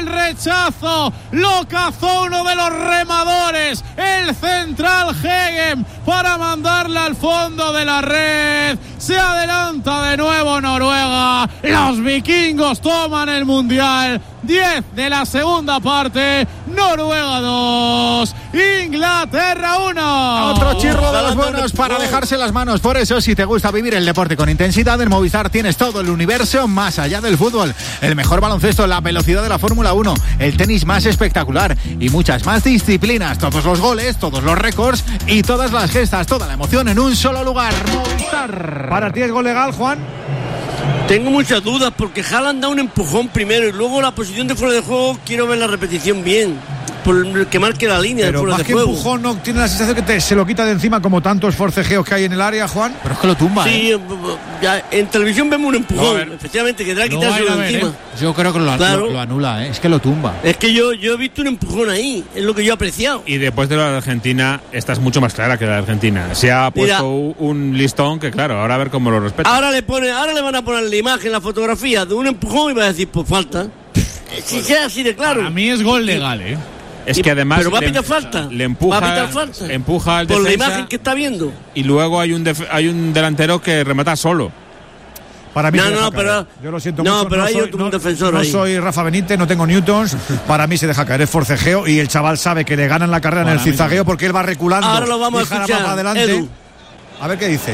el rechazo, lo cazó uno de los remadores, el central Hegem, para mandarla al fondo de la red. Se adelanta de nuevo Noruega, los vikingos toman el mundial. 10 de la segunda parte, Noruega 2, Inglaterra 1. Otro chirro de los buenos para dejarse las manos. Por eso, si te gusta vivir el deporte con intensidad, en Movistar tienes todo el universo más allá del fútbol. El mejor baloncesto, la velocidad de la Fórmula 1, el tenis más espectacular y muchas más disciplinas. Todos los goles, todos los récords y todas las gestas, toda la emoción en un solo lugar. Movistar. ¿Para ti es gol legal, Juan? Tengo muchas dudas porque Haaland da un empujón primero y luego la posición de fuera de juego quiero ver la repetición bien, por el que marque la línea de fuera de juego. Pero más que empujón, ¿no tiene la sensación que se lo quita de encima como tantos forcejeos que hay en el área, Juan? Pero es que lo tumba. Sí, ya, en televisión vemos un empujón, efectivamente, que tendrá que quitárselo de encima. Yo creo que lo anula, es que lo tumba. Es que yo he visto un empujón ahí, es lo que yo he apreciado. Y después de la de Argentina, esta es mucho más clara que la de Argentina. Se ha puesto un listón que, claro, ahora a ver cómo lo respeta. Ahora le van a poner la imagen, la fotografía de un empujón y va a decir, pues falta. Si sea así de claro. Para mí es gol legal, Es que además pero va a pitar falta. Le empuja, va a pitar falta. Empuja al por defensa, la imagen que está viendo. Y luego hay un delantero que remata solo. Para mí pero yo lo siento mucho. Pero hay otro defensor ahí. No soy Rafa Benítez, no tengo newtons. Para mí se deja caer, es forcejeo y el chaval sabe que le ganan la carrera en el zigzagueo porque él va reculando. Ahora lo vamos a escuchar. Para adelante. Edu. A ver qué dice.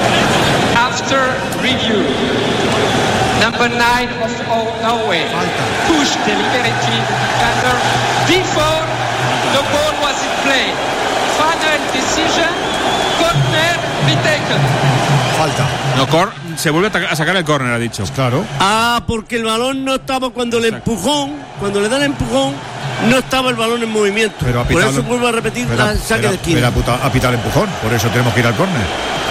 After review, number 9 of Norway pushed deliberately the defender before the ball was in play. Final decision, corner be taken. Falta. No, se vuelve a sacar el córner, ha dicho. Claro. Porque el balón no estaba cuando le dan el empujón, no estaba el balón en movimiento. Pero por eso vuelvo a repetir la saque de esquina. Ha pitado el empujón, por eso tenemos que ir al córner.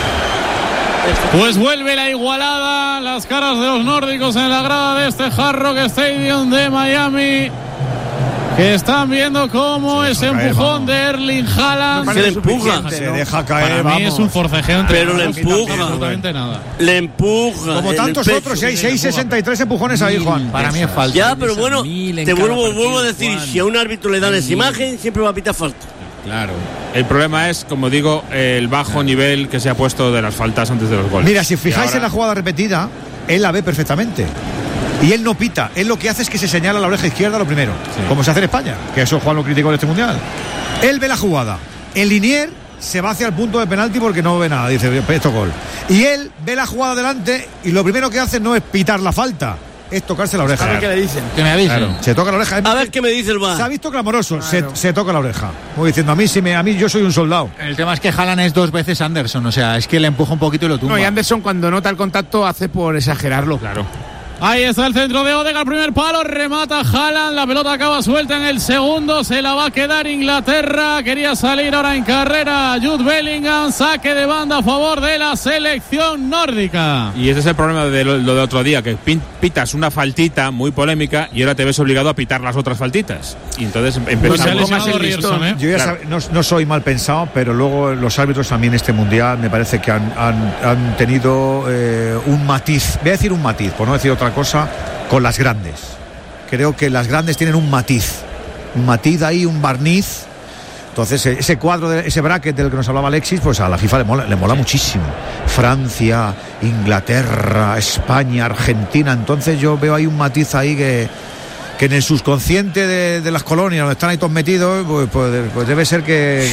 Pues vuelve la igualada, las caras de los nórdicos en la grada de este Hard Rock Stadium de Miami, que están viendo cómo ese empujón de Erling Haaland se le empuja, se deja caer. Para mí es un forcejeo, pero le empuja, absolutamente nada. Le empuja. Como tantos otros, hay 6,63 empujones ahí, Juan. Para mí es falta. Ya, pero bueno, te vuelvo a decir, si a un árbitro le dan esa imagen, siempre va a pitar falta. Claro. El problema es, como digo, el bajo nivel que se ha puesto de las faltas antes de los goles. Mira, si fijáis en la jugada repetida, él la ve perfectamente. Y él no pita. Él lo que hace es que se señala la oreja izquierda lo primero. Sí. Como se hace en España, que eso Juan lo criticó en este mundial. Él ve la jugada. El linier se va hacia el punto de penalti porque no ve nada. Dice, esto gol. Y él ve la jugada delante y lo primero que hace no es pitar la falta, es tocarse la oreja. A ver qué le dicen. Que me avisen. Claro. Se toca la oreja. A ver qué me dice el VAR. Se ha visto clamoroso. Claro. Se toca la oreja. Como diciendo, a mí yo soy un soldado. El tema es que Haaland es 2 veces Anderson. O sea, es que le empuja un poquito y lo tumba. No, y Anderson cuando nota el contacto hace por exagerarlo. Claro. Ahí está el centro de Odegaard, primer palo, remata Haaland, la pelota acaba suelta en el segundo, se la va a quedar Inglaterra, quería salir ahora en carrera Jude Bellingham, saque de banda a favor de la selección nórdica. Y ese es el problema de lo de otro día, que pitas una faltita muy polémica y ahora te ves obligado a pitar las otras faltitas. Y entonces empezamos a Rierson, Yo ya no soy mal pensado, pero luego los árbitros también este mundial me parece que han tenido un matiz, voy a decir un matiz, por no decir otra cosa, con las grandes. Creo que las grandes tienen un matiz ahí, un barniz. Entonces ese cuadro, ese bracket del que nos hablaba Alexis, pues a la FIFA le mola muchísimo. Francia, Inglaterra, España, Argentina. Entonces yo veo ahí un matiz ahí que en el subconsciente de las colonias donde están ahí todos metidos, pues debe ser que...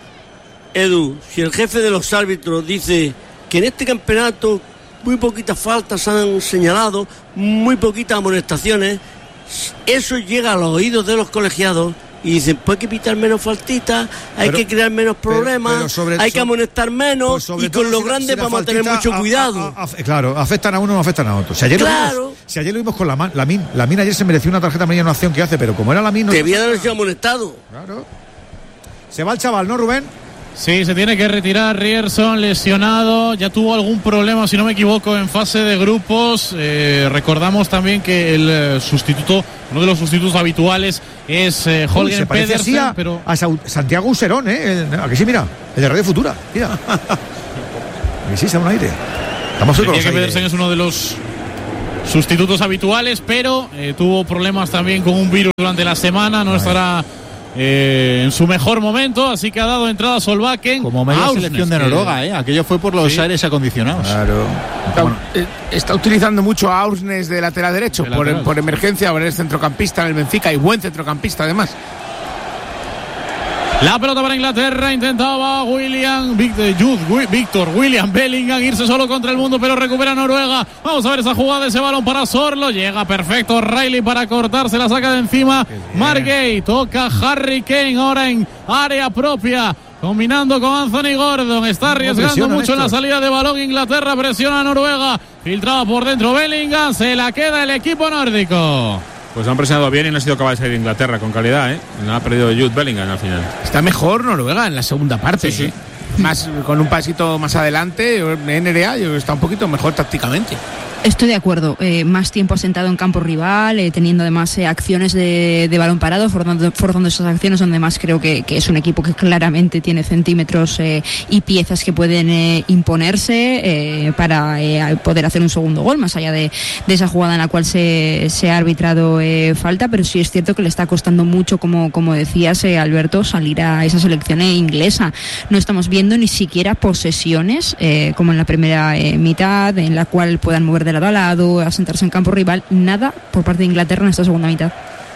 Si el jefe de los árbitros dice que en este campeonato muy poquitas faltas han señalado, muy poquitas amonestaciones, eso llega a los oídos de los colegiados y dicen, pues hay que pitar menos faltitas, hay que crear menos problemas, hay que amonestar menos, pues y con los grandes vamos a tener mucho cuidado. Claro, afectan a uno, no afectan a otro. Si ayer lo vimos con Lamine ayer se mereció una tarjeta amarilla en una acción que hace, pero como era Lamine... Debía de haber sido amonestado. Claro. Se va el chaval, ¿no, Rubén? Sí, se tiene que retirar Rierson, lesionado, ya tuvo algún problema, si no me equivoco, en fase de grupos. Recordamos también que el sustituto, uno de los sustitutos habituales es Holger Pedersen, pero a Santiago Userón, aquí sí, mira, el de Radio Futura, mira. Aquí sí, está un aire. Estamos que Pedersen es uno de los sustitutos habituales, pero tuvo problemas también con un virus durante la semana, no estará en su mejor momento, así que ha dado entrada Solbakken como media selección de Noruega, aquello fue por los aires acondicionados. Claro. Bueno, está utilizando mucho a Aursnes de lateral derecho por emergencia. Ahora es centrocampista en el Benfica y buen centrocampista además. La pelota para Inglaterra, intentaba Victor William Bellingham irse solo contra el mundo, pero recupera Noruega. Vamos a ver esa jugada, ese balón para Sorlo, llega perfecto Riley para cortarse, la saca de encima Margay, toca Harry Kane ahora en área propia, combinando con Anthony Gordon, está arriesgando mucho en la salida de balón. Inglaterra presiona a Noruega, filtraba por dentro Bellingham, se la queda el equipo nórdico. Pues han presionado bien y no ha sido capaz de salir de Inglaterra con calidad, No ha perdido Jude Bellingham al final. Está mejor Noruega en la segunda parte. Sí. Más, con un pasito más adelante, NRA está un poquito mejor tácticamente. Estoy de acuerdo, más tiempo asentado en campo rival, teniendo además acciones de balón parado, forzando esas acciones, donde más creo que es un equipo que claramente tiene centímetros y piezas que pueden imponerse para poder hacer un segundo gol, más allá de esa jugada en la cual se ha arbitrado falta, pero sí es cierto que le está costando mucho, como decías, Alberto, salir a esa selección inglesa. No estamos viendo ni siquiera posesiones, como en la primera mitad, en la cual puedan mover de lado a lado, a sentarse en campo rival, nada por parte de Inglaterra en esta segunda mitad.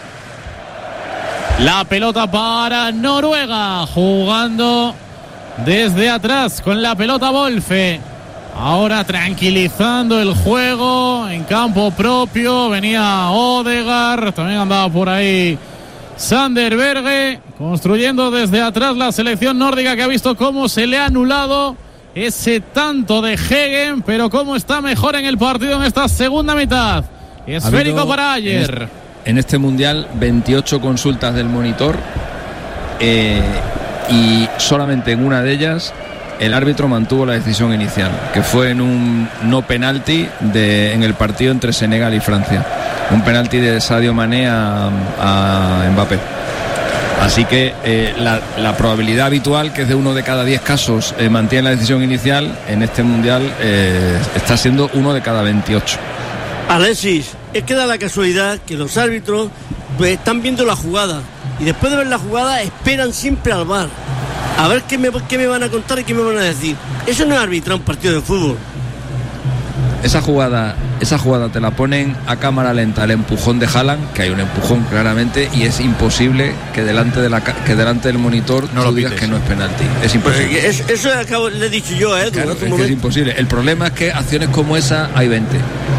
La pelota para Noruega, jugando desde atrás con la pelota Wolfe. Ahora tranquilizando el juego en campo propio, venía Odegaard, también andaba por ahí Sander Berge, construyendo desde atrás la selección nórdica, que ha visto cómo se le ha anulado ese tanto de Hegen, pero cómo está mejor en el partido en esta segunda mitad. Esférico para Ayer. En este mundial 28 consultas del monitor y solamente en una de ellas el árbitro mantuvo la decisión inicial, que fue en un no penalti en el partido entre Senegal y Francia, un penalti de Sadio Mané a Mbappé. Así que la probabilidad habitual, que es de 1 de cada 10 casos, mantiene la decisión inicial, en este mundial está siendo 1 de cada 28. Alexis, es que da la casualidad que los árbitros están viendo la jugada y después de ver la jugada esperan siempre al VAR a ver qué me van a contar y qué me van a decir. Eso no es arbitrar un partido de fútbol. Esa jugada te la ponen a cámara lenta, el empujón de Haaland, que hay un empujón claramente, y es imposible que delante del monitor no lo digas que no es penalti. Es imposible. Eso le he dicho yo a Edu. Claro, es que es imposible. El problema es que acciones como esa hay 20.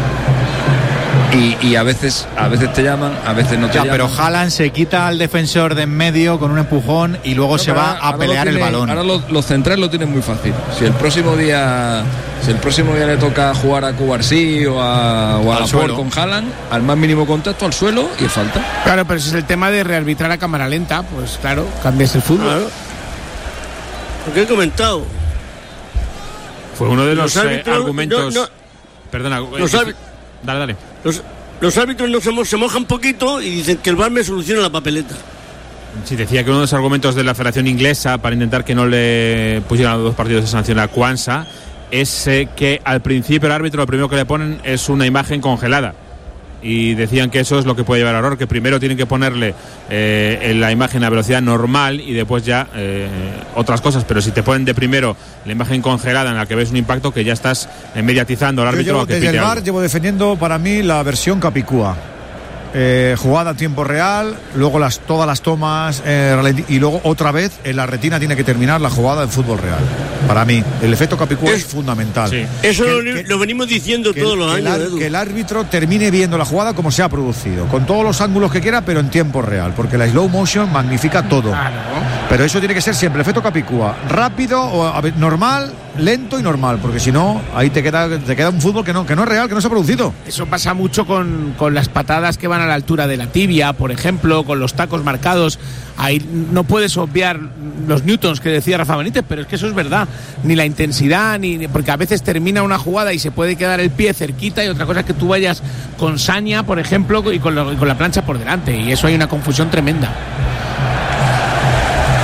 Y a veces te llaman, a veces no te llaman. Pero Haaland se quita al defensor de en medio con un empujón y luego se va a pelear el balón. Ahora los centrales lo tienen muy fácil. Si el próximo día le toca jugar a Cubarsí o a Laporte con Haaland, al más mínimo contacto al suelo y es falta. Claro, pero ese es el tema de rearbitrar a cámara lenta. Pues claro, cambias el fútbol. Claro. Lo que he comentado. Fue uno de los argumentos. Perdona. Dale. Los árbitros se mojan poquito y dicen que el VAR me soluciona la papeleta. Sí, decía que uno de los argumentos de la Federación Inglesa para intentar que no le pusieran los 2 partidos de sanción a Kwanza es que al principio el árbitro lo primero que le ponen es una imagen congelada. Y decían que eso es lo que puede llevar a error, que primero tienen que ponerle la imagen a velocidad normal y después ya otras cosas, pero si te ponen de primero la imagen congelada en la que ves un impacto, que ya estás mediatizando al árbitro. Desde el VAR llevo defendiendo para mí la versión Capicúa. Jugada a tiempo real, luego todas las tomas y luego otra vez en la retina tiene que terminar la jugada en fútbol real. Para mí el efecto Capicúa es fundamental. Sí. Eso lo venimos diciendo todos los años. Que el árbitro termine viendo la jugada como se ha producido, con todos los ángulos que quiera, pero en tiempo real, porque la slow motion magnifica todo. Pero eso tiene que ser siempre el efecto Capicúa, rápido o normal, lento y normal, porque si no ahí te queda un fútbol que no es real, que no se ha producido. Eso pasa mucho con las patadas que van a la altura de la tibia, por ejemplo, con los tacos marcados. Ahí no puedes obviar los newtons que decía Rafa Benítez, pero es que eso es verdad. Ni la intensidad, porque a veces termina una jugada y se puede quedar el pie cerquita, y otra cosa es que tú vayas con saña, por ejemplo, y con la plancha por delante, y eso hay una confusión tremenda.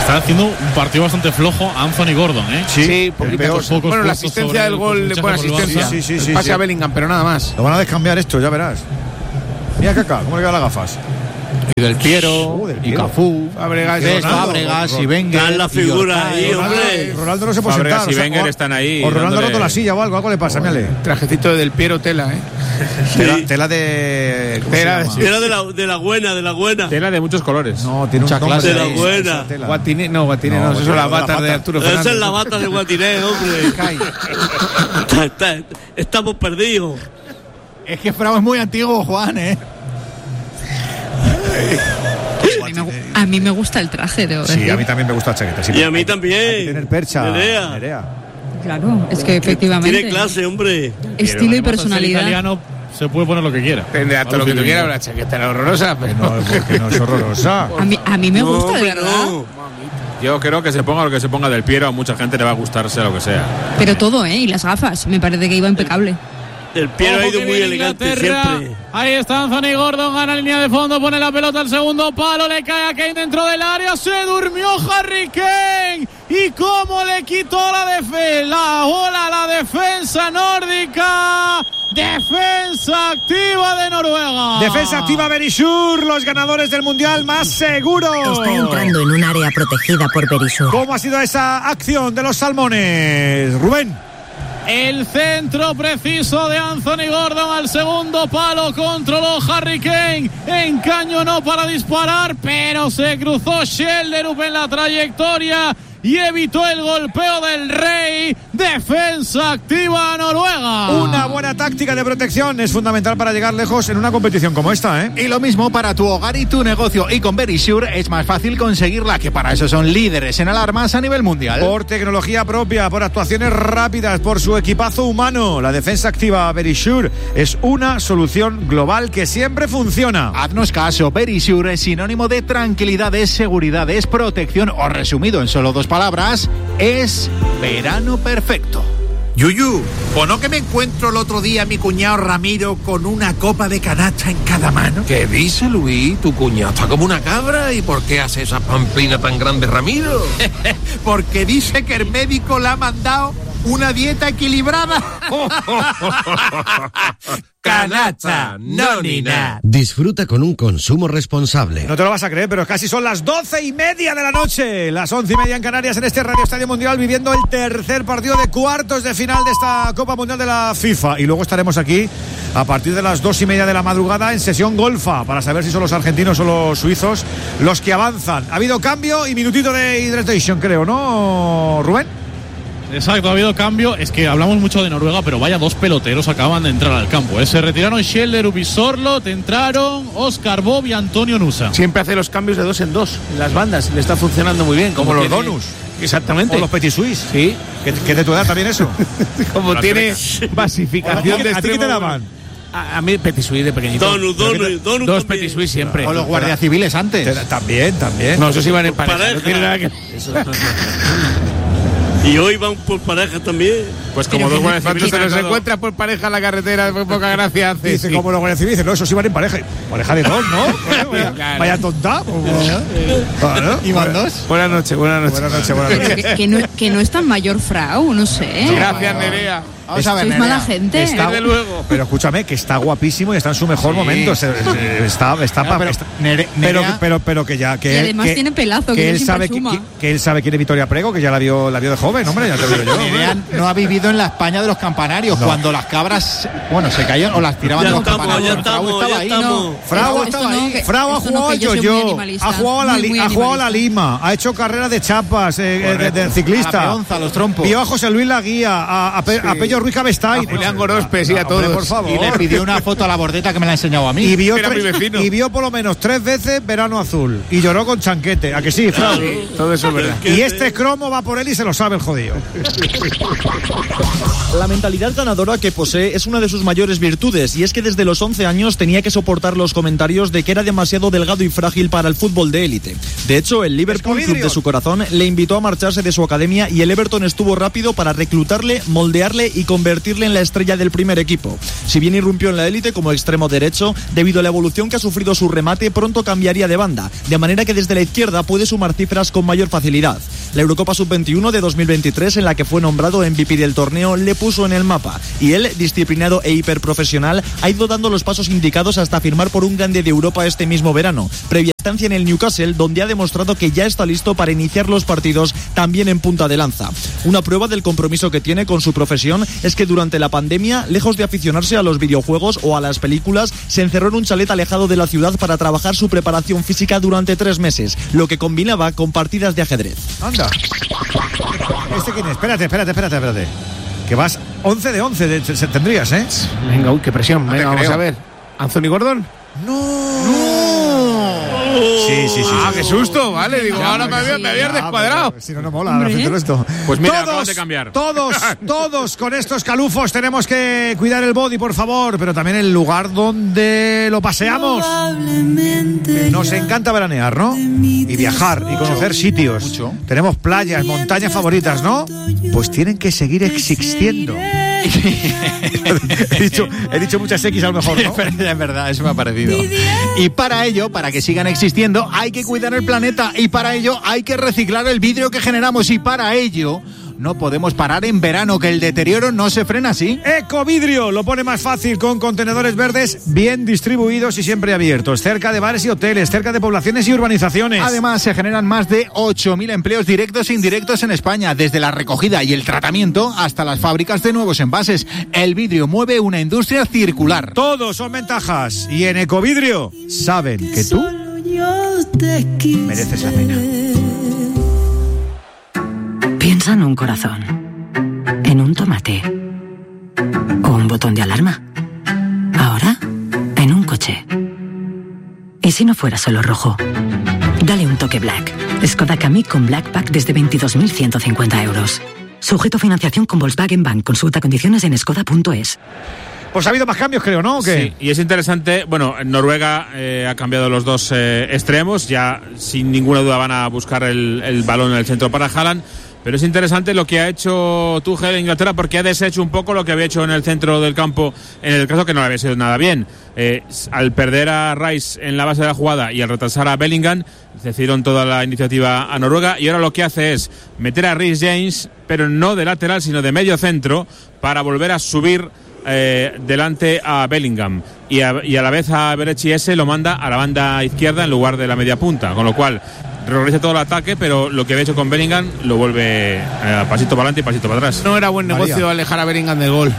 Está haciendo un partido bastante flojo Anthony Gordon, ¿eh? Sí, pocos. Bueno, la asistencia del gol, buena asistencia. Sí, pase a Bellingham, pero nada más. Lo van a descambiar esto, ya verás. Mira Kaká, ¿cómo le quedan las gafas? Y Del Piero, y Cafú, Fábregas y Wenger. Dan la figura ahí, hombre. Ronaldo no se puede Fábregas sentar. y Wenger están ahí. O Ronaldo ha roto la silla o algo le pasa, mírale. Trajecito de Del Piero, tela, ¿eh? Tela de... Tela de la buena. Tela de muchos colores. No, tiene mucha clase. De la buena. Guatiné, no, eso es la bata de Arturo Fernández. Esa es la bata de Guatiné, hombre. Estamos perdidos. Es que Frau es muy antiguo, Juan, ¿eh? A mí me gusta el traje, debo decir. Sí, a mí también me gusta la chaqueta. Sí, y a mí también. Hay que tener percha. Nerea. Claro, es que efectivamente. Tiene clase, hombre. Estilo y personalidad. Italiano se puede poner lo que quiera. Tendrá todo lo que tú quieras, la chaqueta era horrorosa, pero no, porque no es horrorosa. A mí me gusta, de verdad. No. Yo creo que se ponga lo que se ponga Del Piero, a mucha gente le va a gustarse lo que sea. Pero todo, ¿eh? Y las gafas, me parece que iba impecable. El Piero ha ido muy elegante siempre. Ahí está Anthony Gordon, gana línea de fondo, pone la pelota al segundo palo, le cae a Kane dentro del área, se durmió Harry Kane. Y cómo le quitó la defensa nórdica. Defensa activa de Noruega. Defensa activa Verisur, los ganadores del Mundial más seguros. Está entrando en un área protegida por Verisur. ¿Cómo ha sido esa acción de los salmones, Rubén? El centro preciso de Anthony Gordon al segundo palo, controló Harry Kane, encañonó para disparar, pero se cruzó Schelderup en la trayectoria y evitó el golpeo del Rey. Defensa activa a Noruega. Una buena táctica de protección es fundamental para llegar lejos en una competición como esta, ¿eh? Y lo mismo para tu hogar y tu negocio. Y con Verisur es más fácil conseguirla, que para eso son líderes en alarmas a nivel mundial. Por tecnología propia, por actuaciones rápidas, por su equipazo humano. La defensa activa Verisur es una solución global que siempre funciona. Haznos caso, Verisur es sinónimo de tranquilidad, es seguridad, es protección, o resumido en solo 2 palabras, es verano perfecto. Yuyu, ¿o no que me encuentro el otro día a mi cuñado Ramiro con una copa de canasta en cada mano? ¿Qué dice, Luis? Tu cuñado está como una cabra. ¿Y por qué hace esa pamplina tan grande, Ramiro? Porque dice que el médico le ha mandado una dieta equilibrada. Canasta, no ni nada. Disfruta con un consumo responsable. No te lo vas a creer, pero casi son las 12:30 de la noche. Las 11:30 en Canarias, en este Radio Estadio Mundial, viviendo el tercer partido de cuartos de final de esta Copa Mundial de la FIFA. Y luego estaremos aquí a partir de las 2:30 de la madrugada en sesión golfa, para saber si son los argentinos o los suizos los que avanzan. Ha habido cambio y minutito de hydration, creo, ¿no, Rubén? Exacto, ha habido cambio. Es que hablamos mucho de Noruega, pero vaya 2 peloteros acaban de entrar al campo. Se retiraron Schelderup y Sorloth, entraron Oscar Bob y Antonio Nusa. Siempre hace los cambios de 2 en 2 en las bandas, le está funcionando muy bien. Como los Donus. Exactamente. O los Petit Suisse. Sí. Que de tu edad también eso. Como tiene basificación de ¿A ti qué te daban? A mí Petit Suisse de pequeñito. Donus 2 Petit Suisse siempre. O los guardias civiles antes. También. No, esos iban en pareja. No tiene nada que... Y hoy van por pareja también. Pues como dos guardias civiles. Cuando se los encuentra por pareja en la carretera, muy poca gracia hace. Dice, como los guardias civiles, no, esos iban en pareja. Pareja de 2, ¿no? Vaya tonta. ¿Iban 2? Buenas noches. Que no es tan mayor Frau, no sé. Gracias, Nerea. Vamos a ver, Sois mala gente. Desde luego. Pero escúchame, que está guapísimo y está en su mejor momento. Pero que ya. Y además tiene pelazo, que él sabe que él sabe quién es Victoria Prego, que ya la vio de joven, hombre, ya te digo yo. Nerea no ha vivido en la España de los campanarios, cuando las cabras, se caían o las tiraban de los campanarios. Frau estaba ahí. Frau ha jugado al yo-yo, ha jugado a la Lima, ha hecho carreras de chapas, de ciclista. A los trompos. Vio a José Luis Laguía, a Pello Ruiz Cabestain, a Julián Gorospe, sí, a todos. Por favor. Y le pidió una foto a la Bordeta, que me la ha enseñado a mí. Y vio por lo menos 3 veces Verano Azul. Y lloró con Chanquete. ¿A que sí, Frau? Sí, todo eso es verdad. Y este cromo va por él y se lo sabe el jodido. La mentalidad ganadora que posee es una de sus mayores virtudes, y es que desde los 11 años tenía que soportar los comentarios de que era demasiado delgado y frágil para el fútbol de élite. De hecho, el Liverpool, club de su corazón, le invitó a marcharse de su academia, y el Everton estuvo rápido para reclutarle, moldearle y convertirle en la estrella del primer equipo. Si bien irrumpió en la élite como extremo derecho, debido a la evolución que ha sufrido su remate, pronto cambiaría de banda, de manera que desde la izquierda puede sumar cifras con mayor facilidad. La Eurocopa Sub-21 de 2023, en la que fue nombrado MVP del torneo, le puso en el mapa, y él, disciplinado e hiperprofesional, ha ido dando los pasos indicados hasta firmar por un grande de Europa este mismo verano, previa estancia en el Newcastle, donde ha demostrado que ya está listo para iniciar los partidos también en punta de lanza. Una prueba del compromiso que tiene con su profesión es que durante la pandemia, lejos de aficionarse a los videojuegos o a las películas, se encerró en un chalet alejado de la ciudad para trabajar su preparación física durante 3 meses, lo que combinaba con partidas de ajedrez. Anda. ¿Este quién es? Espérate. Que vas 11 de 11, tendrías, ¿eh? Venga, uy, qué presión. Venga, vamos a ver. ¿Anthony Gordon? ¡No! Sí. Qué susto, vale. Digo, ahora me habías descuadrado. Si no mola esto. Pues mira, acabas de cambiar. Todos con estos calufos tenemos que cuidar el body, por favor, pero también el lugar donde lo paseamos. Nos encanta veranear, ¿no? Y viajar y conocer sitios. Mucho. Tenemos playas, montañas favoritas, ¿no? Pues tienen que seguir existiendo. he dicho muchas X a lo mejor, ¿no? Es verdad, eso me ha parecido. Y para ello, para que sigan existiendo, hay que cuidar el planeta, y para ello hay que reciclar el vidrio que generamos, y para ello no podemos parar en verano, que el deterioro no se frena así. Ecovidrio lo pone más fácil, con contenedores verdes bien distribuidos y siempre abiertos, cerca de bares y hoteles, cerca de poblaciones y urbanizaciones. Además, se generan más de 8.000 empleos directos e indirectos en España, desde la recogida y el tratamiento hasta las fábricas de nuevos envases. El vidrio mueve una industria circular. Todos son ventajas, y en Ecovidrio saben que tú mereces la pena. Piensa en un corazón, en un tomate o un botón de alarma. Ahora, en un coche. ¿Y si no fuera solo rojo? Dale un toque Black. Skoda Kamiq con Black Pack desde 22.150 euros. Sujeto a financiación con Volkswagen Bank. Consulta condiciones en skoda.es. Pues ha habido más cambios, creo, ¿no? Sí, y es interesante. Bueno, Noruega ha cambiado los dos extremos. Ya sin ninguna duda van a buscar el balón en el centro para Haaland. Pero es interesante lo que ha hecho Tuchel en Inglaterra, porque ha deshecho un poco lo que había hecho en el centro del campo, en el caso que no le había sido nada bien. Al perder a Rice en la base de la jugada y al retrasar a Bellingham, decidieron toda la iniciativa a Noruega, y ahora lo que hace es meter a Reece James, pero no de lateral, sino de medio centro, para volver a subir delante a Bellingham, y a la vez a Berechi ese lo manda a la banda izquierda en lugar de la media punta, con lo cual realiza todo el ataque, pero lo que había hecho con Bellingham lo vuelve pasito para adelante y pasito para atrás. No era buen negocio alejar a Bellingham del gol.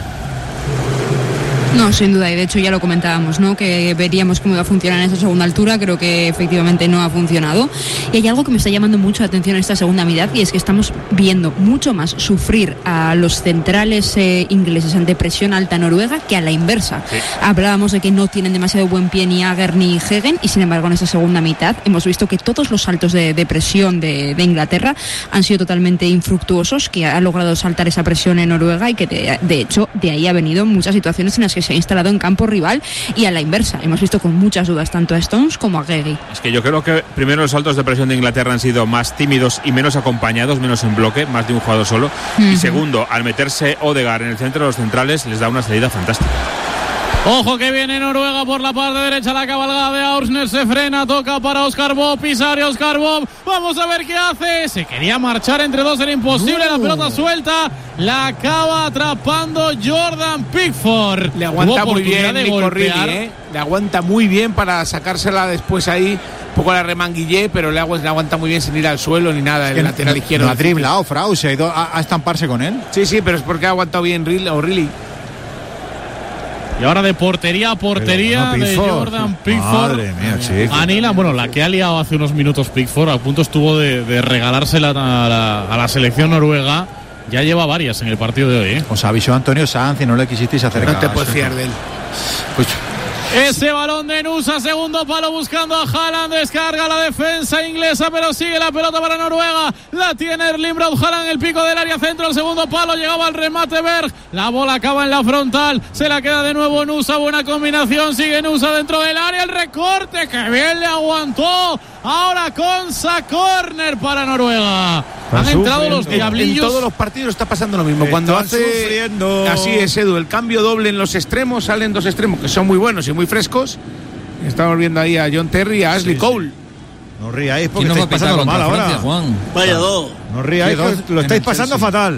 No, sin duda, y de hecho ya lo comentábamos, ¿no? Que veríamos cómo iba a funcionar en esa segunda altura. Creo que efectivamente no ha funcionado. Y hay algo que me está llamando mucho la atención en esta segunda mitad, y es que estamos viendo mucho más sufrir a los centrales ingleses ante presión alta noruega que a la inversa. Sí. Hablábamos de que no tienen demasiado buen pie ni Ager ni Hegen, y sin embargo en esta segunda mitad hemos visto que todos los saltos de presión de Inglaterra han sido totalmente infructuosos, que ha logrado saltar esa presión en Noruega, y que de hecho de ahí ha venido muchas situaciones en las que se ha instalado en campo rival, y a la inversa hemos visto con muchas dudas tanto a Stones como a Gegi. Es que yo creo que primero los saltos de presión de Inglaterra han sido más tímidos y menos acompañados, menos en bloque, más de un jugador solo. Y segundo, al meterse Odegaard en el centro de los centrales, les da una salida fantástica. Ojo que viene Noruega por la parte derecha, la cabalgada de Aursner se frena, toca para Oscar Bob, pisar Oscar Bob, vamos a ver qué hace, se quería marchar entre dos, era imposible, la pelota suelta, la acaba atrapando Jordan Pickford. Le aguanta muy bien Nico Reilly, le aguanta muy bien para sacársela después ahí, un poco la remanguillé, pero le aguanta muy bien sin ir al suelo ni nada, el lateral izquierdo. No ha driblado, Frau, se ha ido a estamparse con él. Sí, pero es porque ha aguantado bien Reilly. Y ahora de portería a portería de Jordan Pickford. Madre mía, chico. Anila, bueno, la que ha liado hace unos minutos Pickford, a punto estuvo de regalársela a la selección noruega. Ya lleva varias en el partido de hoy, ¿eh? Os avisó Antonio Sanz y no le quisisteis hacer caso. No te puedes fiar de él. Pues Ese balón de Nusa, segundo palo buscando a Haaland, descarga la defensa inglesa, pero sigue la pelota para Noruega, la tiene Erling Braut Haaland, el pico del área centro, el segundo palo, llegaba al remate Berg, la bola acaba en la frontal, se la queda de nuevo Nusa, buena combinación, sigue Nusa dentro del área, el recorte, que bien le aguantó, ahora Konsa, córner para Noruega. Han entrado los diablillos. En todos los partidos está pasando lo mismo. Cuando hace así es, Edu, el cambio doble en los extremos, salen dos extremos que son muy buenos y muy frescos. Estamos viendo ahí a John Terry y a Ashley Cole. No ríais porque estáis pasando mal ahora, Juan. Vaya dos. No ríais, lo estáis pasando fatal.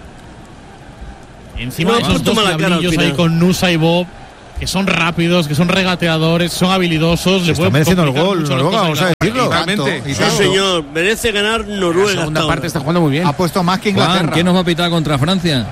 Encima de esos dos diablillos ahí con Nusa y Bob, que son rápidos, que son regateadores, son habilidosos. Está mereciendo el gol Noruega, vamos a decirlo. Sí, señor, merece ganar Noruega. La segunda parte está jugando muy bien. Ha puesto más que Inglaterra. Juan, ¿quién nos va a pitar contra Francia?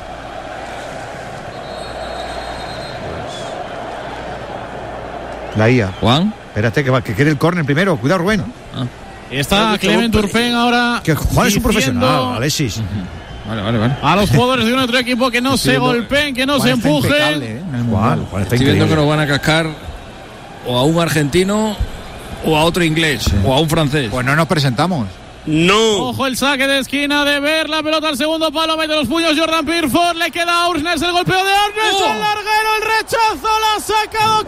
La IA. Juan. Espérate, que quiere el córner primero. Cuidado, Rubén. Está Clement Turpin ahora. Que Juan es un profesional, Alexis. Vale. A los jugadores de un otro equipo que no se golpeen, que no se empujen. Juan está Estoy viendo que nos van a cascar o a un argentino o a otro inglés o a un francés. Pues no nos presentamos. No. Ojo el saque de esquina de Ver, la pelota al segundo palo, mete los puños Jordan Pickford, le queda a Aursnes, el golpeo de Aursnes, el larguero, el rechazo, la ha sacado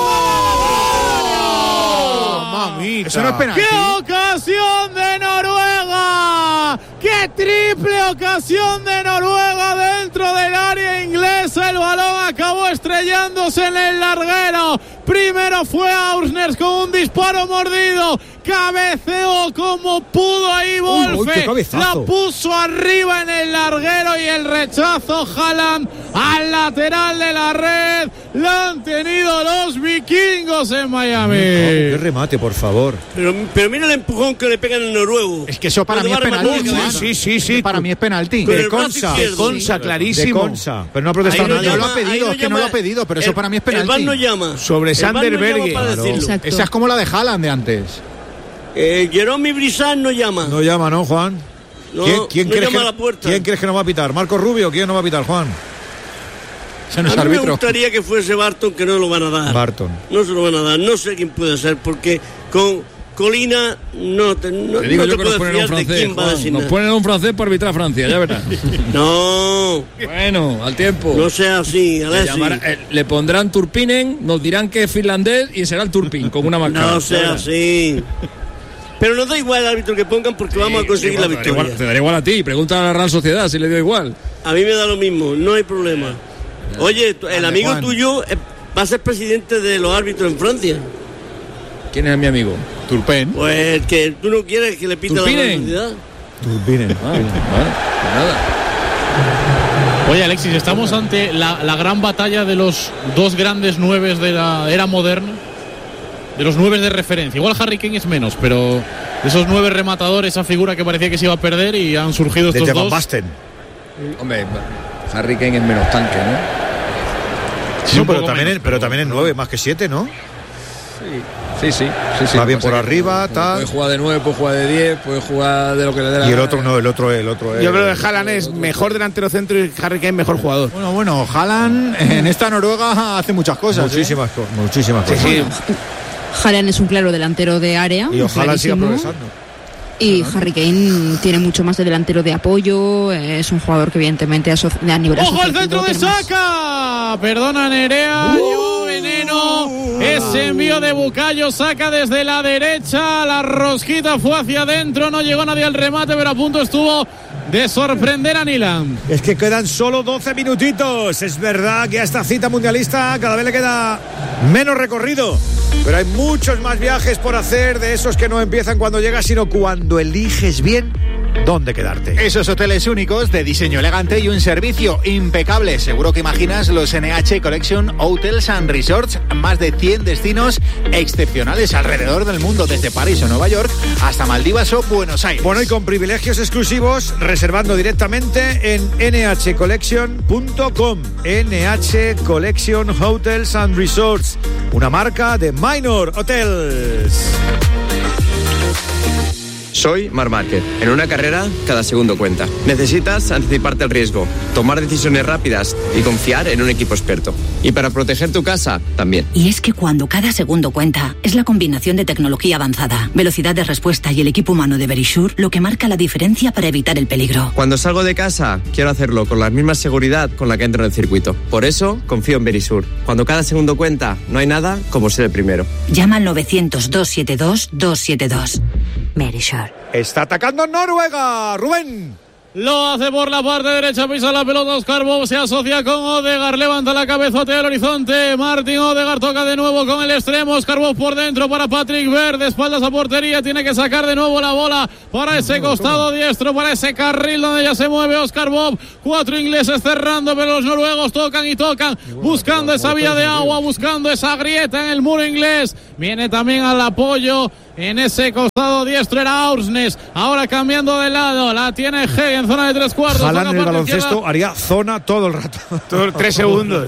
con mamita. Eso no es penalti. ¡Qué ocasión de Noruega! ¡Qué triple ocasión de Noruega dentro del área inglesa! El balón acabó estrellándose en el larguero. Primero fue Aursnes con un disparo mordido. Cabeceó como pudo ahí Wolfe. La puso arriba en el larguero y el rechazo Haaland al lateral de la red. La han tenido los vikingos en Miami. Qué remate, por favor. Pero mira el empujón que le pegan al noruego. Es que eso para mí es penalti. Sí. Para mí es penalti. De Konsa, clarísimo. De Konsa. Pero no ha protestado nadie. No lo ha pedido, es que no lo ha pedido, pero eso para mí es penalti. El VAR no llama. Sobre Sander Berge. Esa es como la de Haaland de antes. Jerome Brissan no llama. No llama, ¿no, Juan? No, ¿Quién no crees llama a la puerta. ¿Quién crees que nos va a pitar? ¿Marco Rubio? ¿Quién nos va a pitar, Juan? Ese no es a mí árbitro. me gustaría que fuese Barton, que no lo van a dar. Barton. No se lo van a dar. No sé quién puede ser, porque con Colina no te digo yo que nos ponen un francés, nos ponen un francés para arbitrar a Francia, ya verás. No. Bueno, al tiempo. No sea así, Alexis. Le pondrán Turpinen, nos dirán que es finlandés y será el Turpin con una máscara. No sea así. Pero no da igual el árbitro que pongan porque vamos a conseguir la victoria. Te dará igual a ti, pregunta a la Real Sociedad si le dio igual. A mí me da lo mismo, no hay problema. Oye, el amigo tuyo va a ser presidente de los árbitros en Francia. ¿Quién es mi amigo? Turpin. Pues que tú no quieres que le pita la Real Sociedad. Turpinen. Pues nada. Oye, Alexis, estamos ante la gran batalla de los dos grandes nueves de la era moderna. De los 9 de referencia. Igual Harry Kane es menos, pero de esos 9 rematadores, esa figura que parecía que se iba a perder y han surgido estos desde dos. Van Basten. Hombre, Harry Kane es menos tanque, ¿no? Sí, pero también es 9, más que 7, ¿no? Sí. Va bien por arriba, tal. Puede jugar de 9, puede jugar de 10, puede jugar de lo que le dé la Y el otro no, el otro es. Yo creo que Haaland es mejor delantero centro y Harry Kane mejor jugador. Bueno, Haaland en esta Noruega hace muchas cosas. Muchísimas cosas. Sí. Haaland es un claro delantero de área. Y ojalá siga progresando. Y Harry Kane tiene mucho más de delantero de apoyo. Es un jugador que evidentemente a nivel ¡ojo al centro de Saka! Perdona, Nerea. Llevó veneno. Ese envío de Bukayo Saka desde la derecha. La rosquita fue hacia adentro. No llegó nadie al remate, pero a punto estuvo de sorprender a Nyland. Es que quedan solo 12 minutitos. Es verdad que a esta cita mundialista cada vez le queda menos recorrido. Pero hay muchos más viajes por hacer, de esos que no empiezan cuando llegas, sino cuando eliges bien dónde quedarte. Esos hoteles únicos de diseño elegante y un servicio impecable. Seguro que imaginas los NH Collection Hotels and Resorts. Más de 100 destinos excepcionales alrededor del mundo, desde París o Nueva York hasta Maldivas o Buenos Aires. Bueno, y con privilegios exclusivos, reservando directamente en nhcollection.com. NH Collection Hotels and Resorts, una marca de Minor Hotels. Soy Marc Márquez. En una carrera, cada segundo cuenta. Necesitas anticiparte al riesgo, tomar decisiones rápidas y confiar en un equipo experto. Y para proteger tu casa, también. Y es que cuando cada segundo cuenta, es la combinación de tecnología avanzada, velocidad de respuesta y el equipo humano de Verisure lo que marca la diferencia para evitar el peligro. Cuando salgo de casa, quiero hacerlo con la misma seguridad con la que entro en el circuito. Por eso, confío en Verisure. Cuando cada segundo cuenta, no hay nada como ser el primero. Llama al 900-272-272. Verisure. Está atacando Noruega, Rubén. Lo hace por la parte derecha, pisa la pelota Oscar Bob, se asocia con Odegaard, levanta la cabezotea al horizonte, Martin Odegaard toca de nuevo con el extremo, Oscar Bob por dentro para Patrick Berg, de espaldas a portería, tiene que sacar de nuevo la bola para ese costado diestro, para ese carril donde ya se mueve Oscar Bob, 4 ingleses cerrando, pero los noruegos tocan y tocan, buscando esa vía de agua, buscando esa grieta en el muro inglés, viene también al apoyo en ese costado diestro, era Aursnes, ahora cambiando de lado, la tiene G en zona de 3 cuartos. Haaland en el baloncesto haría zona todo el rato. 3 segundos.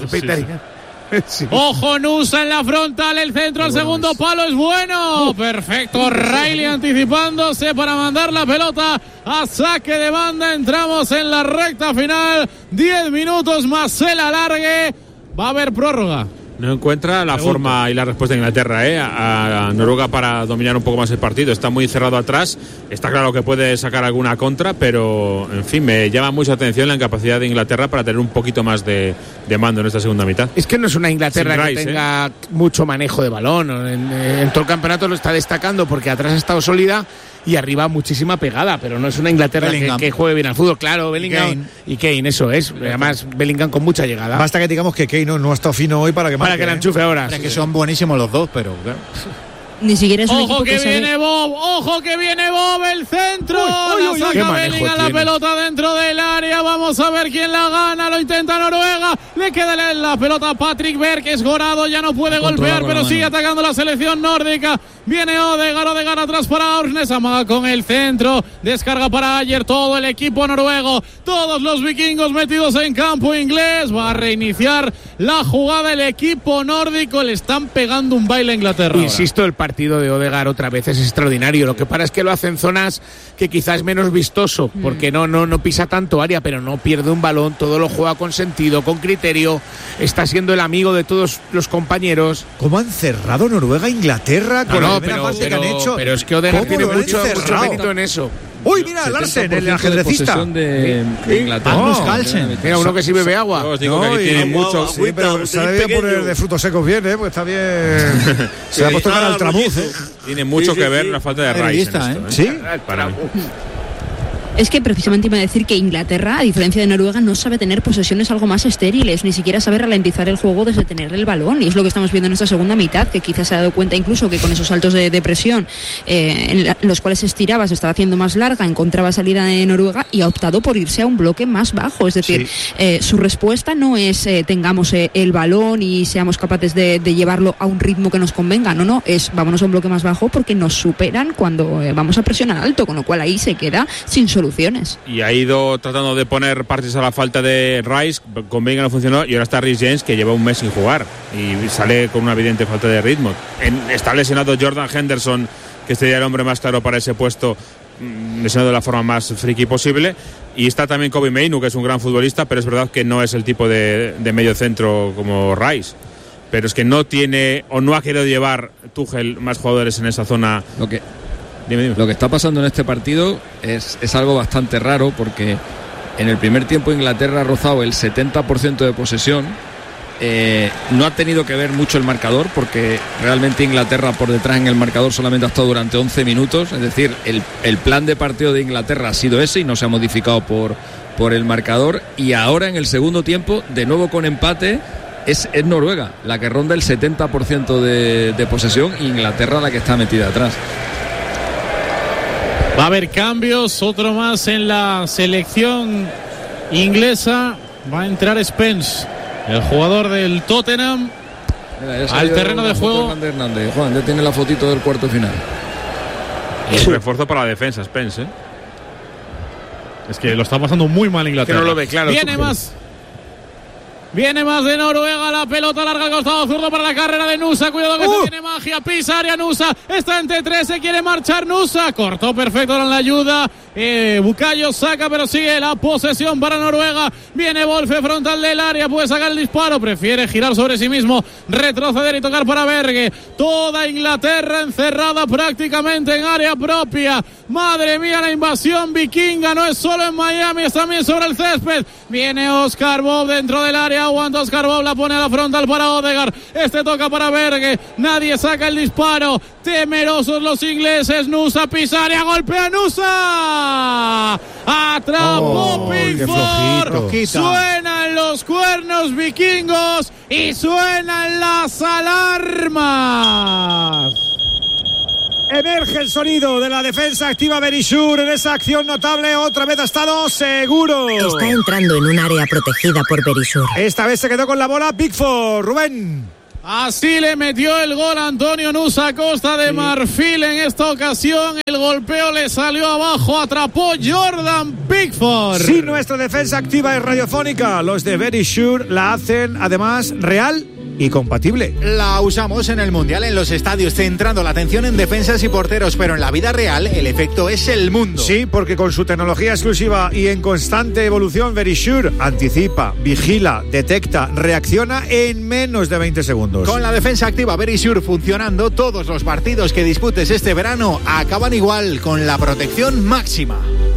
Sí. Ojo, Nusa en la frontal, el centro al segundo palo es bueno. Perfecto, Riley anticipándose para mandar la pelota a saque de banda. Entramos en la recta final, 10 minutos más el alargue. Va a haber prórroga. No encuentra la forma y la respuesta de Inglaterra a Noruega para dominar un poco más el partido. Está muy cerrado atrás. Está claro que puede sacar alguna contra, pero en fin, me llama mucha atención la incapacidad de Inglaterra para tener un poquito más de mando en esta segunda mitad. Es que no es una Inglaterra que tenga mucho manejo de balón. En todo el campeonato lo está destacando porque atrás ha estado sólida y arriba muchísima pegada, pero no es una Inglaterra que juegue bien al fútbol. Claro, Bellingham y Kane, eso es. Además, Bellingham con mucha llegada. Basta que digamos que Kane no ha estado fino hoy para que la enchufe ahora. Que son buenísimos los dos, pero claro. Ni siquiera es un ojo equipo que viene Bob, ojo que viene Bob, el centro, la saca Bellingham, la pelota dentro del área, vamos a ver quién la gana, lo intenta Noruega, le queda la pelota a Patrick Berg, que es gorado, ya no puede golpear, pero sigue atacando la selección nórdica, viene Odegaard atrás para Aursnes, amaga con el centro, descarga para Ayer, todo el equipo noruego, todos los vikingos metidos en campo inglés, va a reiniciar la jugada el equipo nórdico, le están pegando un baile a Inglaterra. Insisto, el partido de Odegaard otra vez es extraordinario. Lo que pasa es que lo hace en zonas que quizás es menos vistoso, porque no pisa tanto área, pero no pierde un balón, todo lo juega con sentido, con criterio, está siendo el amigo de todos los compañeros. ¿Cómo han cerrado Noruega a Inglaterra con la primera parte que han hecho? Pero es que Odegaard tiene mucho mérito en eso. Uy, mira, Larsen, el ajedrecista de Inglaterra. Mira, uno que sí bebe agua. Os digo que tiene mucho. Sí, pero se debe poner de frutos secos bien, pues está bien. Se ha puesto cara al tramuz. Tiene mucho que ver la falta de Rice en esto. Sí, para mí. Es que precisamente iba a decir que Inglaterra, a diferencia de Noruega, no sabe tener posesiones algo más estériles, ni siquiera sabe ralentizar el juego desde tener el balón, y es lo que estamos viendo en esta segunda mitad, que quizás se ha dado cuenta incluso que con esos saltos de presión en los cuales se estiraba, se estaba haciendo más larga, encontraba salida de Noruega y ha optado por irse a un bloque más bajo, es decir, su respuesta no es tengamos el balón y seamos capaces de llevarlo a un ritmo que nos convenga, no, es vámonos a un bloque más bajo porque nos superan cuando vamos a presionar alto, con lo cual ahí se queda sin soluciones. Y ha ido tratando de poner partes a la falta de Rice, con Bellingham no funcionó, y ahora está Reece James, que lleva un mes sin jugar y sale con una evidente falta de ritmo. Está lesionado Jordan Henderson, que sería el hombre más claro para ese puesto, lesionado de la forma más friki posible, y está también Kobbie Mainoo, que es un gran futbolista, pero es verdad que no es el tipo de medio centro como Rice. Pero es que no tiene o no ha querido llevar Tuchel más jugadores en esa zona. Dime. Lo que está pasando en este partido es algo bastante raro, porque en el primer tiempo Inglaterra ha rozado el 70% de posesión. No ha tenido que ver mucho el marcador, porque realmente Inglaterra por detrás en el marcador solamente ha estado durante 11 minutos. Es decir, el plan de partido de Inglaterra ha sido ese y no se ha modificado por el marcador. Y ahora en el segundo tiempo, de nuevo con empate, es Noruega la que ronda el 70% de posesión, e Inglaterra la que está metida atrás. Va a haber cambios, otro más en la selección inglesa. Va a entrar Spence, el jugador del Tottenham, al terreno de juego. Juan, ya tiene la fotito del cuarto final. Es un refuerzo para la defensa, Spence. Es que lo está pasando muy mal Inglaterra. Que no lo ve claro. Viene más. Viene más de Noruega, la pelota larga al costado zurdo para la carrera de Nusa. Cuidado que se tiene magia, pisa área Nusa. Está entre 3, se quiere marchar Nusa. Cortó perfecto con la ayuda. Bukayo Saka, pero sigue la posesión para Noruega. Viene Wolfe frontal del área, puede sacar el disparo. Prefiere girar sobre sí mismo, retroceder y tocar para Berge. Toda Inglaterra encerrada prácticamente en área propia. Madre mía, la invasión vikinga no es solo en Miami, es también sobre el césped. Viene Oscar Bob dentro del área, aguanta Oscar Bob, la pone a la frontal para Odegaard. Este toca para Berge, nadie saca el disparo. Temerosos los ingleses. Nusa pisa área, golpea Nusa. Atrapó Pickford. Suenan los cuernos vikingos y suenan las alarmas. Emerge el sonido de la defensa activa Verisur en esa acción notable. Otra vez ha estado seguro. Está entrando en un área protegida por Verisur. Esta vez se quedó con la bola Pickford. Rubén. Así le metió el gol Antonio Nusa a Costa de Marfil en esta ocasión. El golpeo le salió abajo, atrapó Jordan Pickford. Si nuestra defensa activa es radiofónica, los de Verisur la hacen además real y compatible. La usamos en el Mundial, en los estadios, centrando la atención en defensas y porteros, pero en la vida real el efecto es el mundo. Sí, porque con su tecnología exclusiva y en constante evolución, Verisur anticipa, vigila, detecta, reacciona en menos de 20 segundos. Con la defensa activa Verisur funcionando, todos los partidos que disputes este verano acaban igual, con la protección máxima.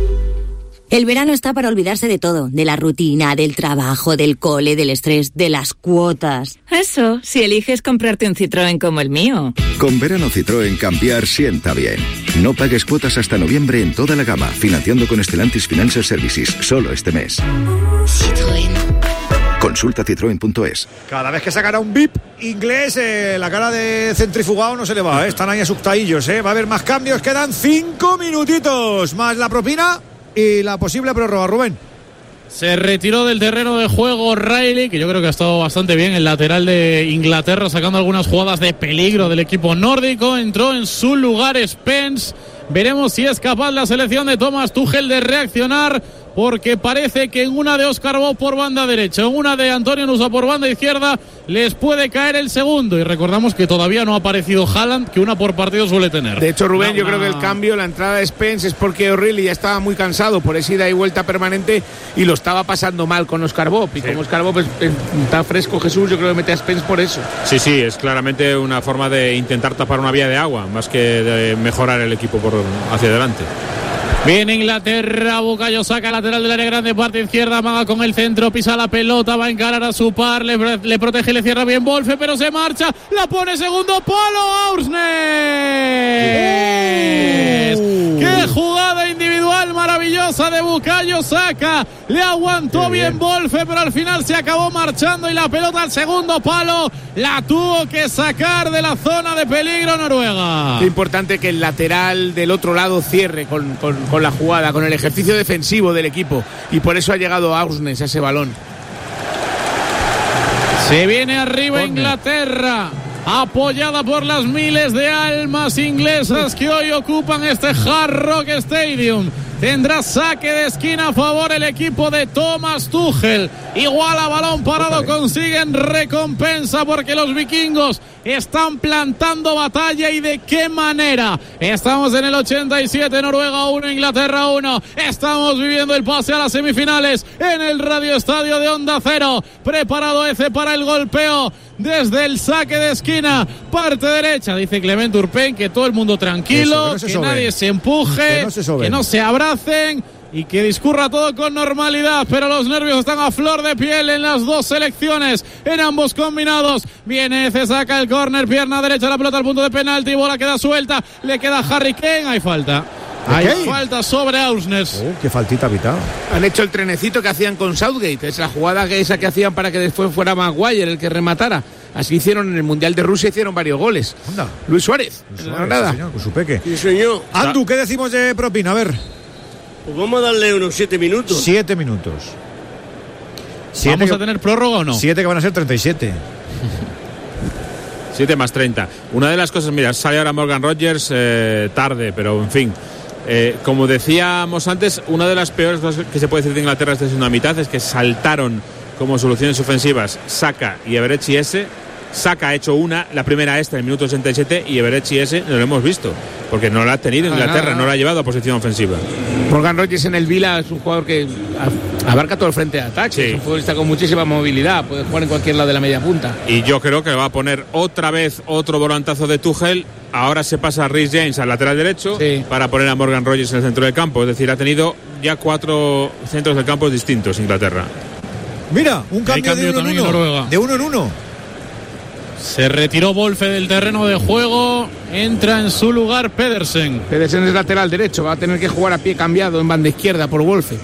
El verano está para olvidarse de todo, de la rutina, del trabajo, del cole, del estrés, de las cuotas. Eso, si eliges comprarte un Citroën como el mío. Con verano Citroën cambiar sienta bien. No pagues cuotas hasta noviembre en toda la gama, financiando con Stellantis Financial Services, solo este mes. Citroën. Consulta citroen.es. Cada vez que sacará un bip inglés, la cara de centrifugado no se le va, están ahí asustadillos, va a haber más cambios, quedan 5 minutitos, más la propina y la posible prórroga. Rubén. Se retiró del terreno de juego Riley, que yo creo que ha estado bastante bien, el lateral de Inglaterra, sacando algunas jugadas de peligro del equipo nórdico. Entró en su lugar Spence. Veremos si es capaz la selección de Thomas Tuchel de reaccionar, porque parece que en una de Oscar Bob por banda derecha, en una de Antonio Nusa por banda izquierda, les puede caer el segundo. Y recordamos que todavía no ha aparecido Haaland, que una por partido suele tener. De hecho, Rubén, yo creo que el cambio, la entrada de Spence, es porque O'Reilly ya estaba muy cansado por esa ida y vuelta permanente y lo estaba pasando mal con Oscar Bob. Y como Oscar Bob está fresco, Jesús, yo creo que mete a Spence por eso. Sí, es claramente una forma de intentar tapar una vía de agua, más que de mejorar el equipo por hacia adelante. Viene Inglaterra, Bukayo Saka, lateral del área grande, parte izquierda, amaga con el centro, pisa la pelota, va a encarar a su par, le protege, le cierra bien Wolfe, pero se marcha, la pone segundo palo, Aursnes. ¡Qué jugada individual maravillosa de Bukayo Saka! Le aguantó bien Wolfe, pero al final se acabó marchando y la pelota al segundo palo la tuvo que sacar de la zona de peligro Noruega. Qué importante que el lateral del otro lado cierre con la jugada, con el ejercicio defensivo del equipo, y por eso ha llegado Aursnes a ese balón. Se viene arriba Inglaterra, apoyada por las miles de almas inglesas que hoy ocupan este Hard Rock Stadium. Tendrá saque de esquina a favor el equipo de Thomas Tuchel. Igual a balón parado consiguen recompensa, porque los vikingos están plantando batalla. ¿Y de qué manera? Estamos en el 87, Noruega 1, Inglaterra 1. Estamos viviendo el pase a las semifinales en el Radio Estadio de Onda Cero. Preparado Eze para el golpeo desde el saque de esquina, parte derecha. Dice Clement Turpin que todo el mundo tranquilo, que nadie se empuje, que no se abracen y que discurra todo con normalidad, pero los nervios están a flor de piel en las dos selecciones, en ambos combinados. Viene, se saca el córner, pierna derecha, la pelota al punto de penalti, bola queda suelta, le queda Harry Kane, hay falta. Hay falta sobre Aursnes. Qué faltita pitado. Han hecho el trenecito que hacían con Southgate. Es la jugada esa que hacían para que después fuera Maguire el que rematara. Así hicieron en el Mundial de Rusia, hicieron varios goles. Anda. Luis Suárez. Nada. Sí, señor, con su peque. Sí, señor. Andu, ¿qué decimos de propina? A ver. Pues vamos a darle unos 7 minutos. 7 minutos. ¿Vamos a tener prórroga o no? 7 que van a ser 37. 7 más 30. Una de las cosas, mira, sale ahora Morgan Rogers tarde, pero en fin. Como decíamos antes, una de las peores cosas que se puede decir de Inglaterra desde una mitad es que saltaron como soluciones ofensivas Saka y Eberechi Eze. Saka ha hecho una, la primera en el minuto 67, y Eberechi Eze no lo hemos visto, porque no la ha tenido Inglaterra, no la ha llevado a posición ofensiva. Morgan Rogers en el Vila es un jugador que abarca todo el frente de ataque, sí. Es un futbolista con muchísima movilidad, puede jugar en cualquier lado de la media punta. Y yo creo que va a poner otra vez otro volantazo de Tuchel. Ahora se pasa a Reece James al lateral derecho, sí, para poner a Morgan Rogers en el centro del campo. Es decir, ha tenido ya 4 centros del campo distintos Inglaterra. Mira, un cambio de uno en uno. De uno en uno. Se retiró Wolfe del terreno de juego, entra en su lugar Pedersen. Pedersen es lateral derecho, va a tener que jugar a pie cambiado en banda izquierda por Wolfe.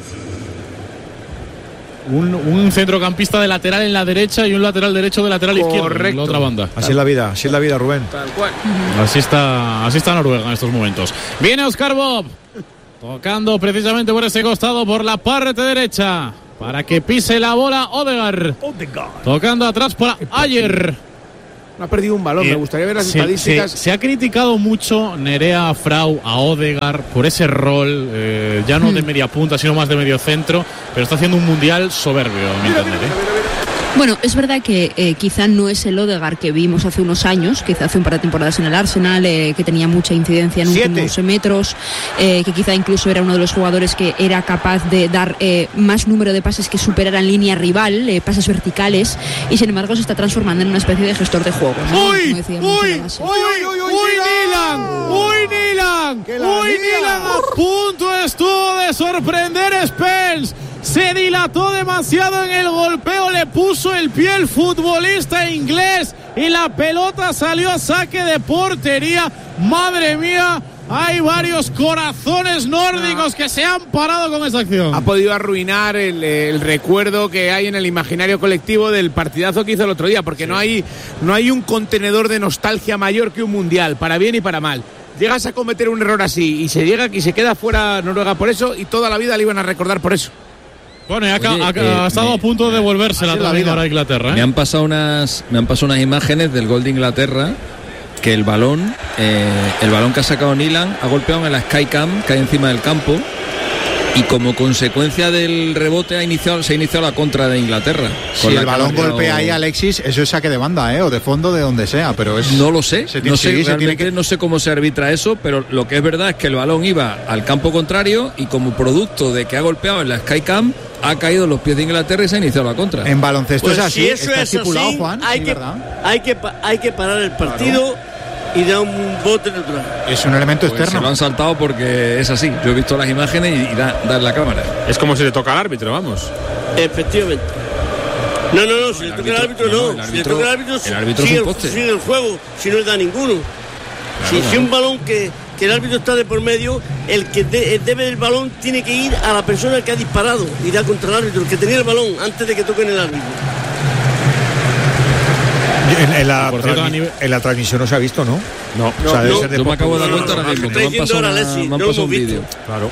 Un centrocampista de lateral en la derecha y un lateral derecho de lateral izquierdo en la otra banda. Así es la vida, Rubén. Tal cual. Así está Noruega en estos momentos. Viene Oscar Bob, tocando precisamente por ese costado, por la parte derecha, para que pise la bola Odegaard. Tocando atrás para Ayer. No ha perdido un balón, me gustaría ver las estadísticas. Se ha criticado mucho Nerea, Frau, a Odegaard por ese rol, ya no de media punta, sino más de medio centro, pero está haciendo un mundial soberbio, a mi entender. Bueno, es verdad que quizá no es el Odegaard que vimos hace unos años, quizá hace un par de temporadas en el Arsenal, que tenía mucha incidencia en últimos metros, que quizá incluso era uno de los jugadores que era capaz de dar más número de pases que superaran línea rival, pases verticales, y sin embargo se está transformando en una especie de gestor de juego, ¿no? ¡Uy! Nilan! A punto estuvo de sorprender Spence. Se dilató demasiado en el golpeo, le puso el pie el futbolista inglés y la pelota salió a saque de portería. Madre mía, hay varios corazones nórdicos que se han parado con esa acción. Ha podido arruinar el recuerdo que hay en el imaginario colectivo del partidazo que hizo el otro día, porque no hay un contenedor de nostalgia mayor que un mundial, para bien y para mal. Llegas a cometer un error así y se queda fuera Noruega por eso, y toda la vida le iban a recordar por eso. Bueno, ha estado a punto de devolverse la vida a Inglaterra. Me han pasado unas imágenes del gol de Inglaterra, que el balón que ha sacado Nilan ha golpeado en la Skycam que hay encima del campo, y como consecuencia del rebote se ha iniciado la contra de Inglaterra. Si el balón golpea ahí, Alexis, eso es saque de banda, o de fondo, de donde sea, pero es... No lo sé, no sé cómo se arbitra eso, pero lo que es verdad es que el balón iba al campo contrario, y como producto de que ha golpeado en la Skycam, ha caído en los pies de Inglaterra y se ha iniciado la contra. En baloncesto pues es así, si eso está es estipulado, así, Juan. Hay que parar el partido, claro, y dar un bote neutral. Es un elemento externo. Se lo han saltado porque es así. Yo he visto las imágenes y da en la cámara. Es como si le toca al árbitro, vamos. Efectivamente. No, si le toca al árbitro no. Si le toca al árbitro, sigue el juego, si no le da ninguno. Claro, si un balón que el árbitro está de por medio, el que debe del balón tiene que ir a la persona que ha disparado y da contra el árbitro, el que tenía el balón, antes de que toquen el árbitro. En la transmisión no se ha visto, ¿no? No. O sea, yo me acabo de dar cuenta ahora mismo. Me han pasado un vídeo. Claro.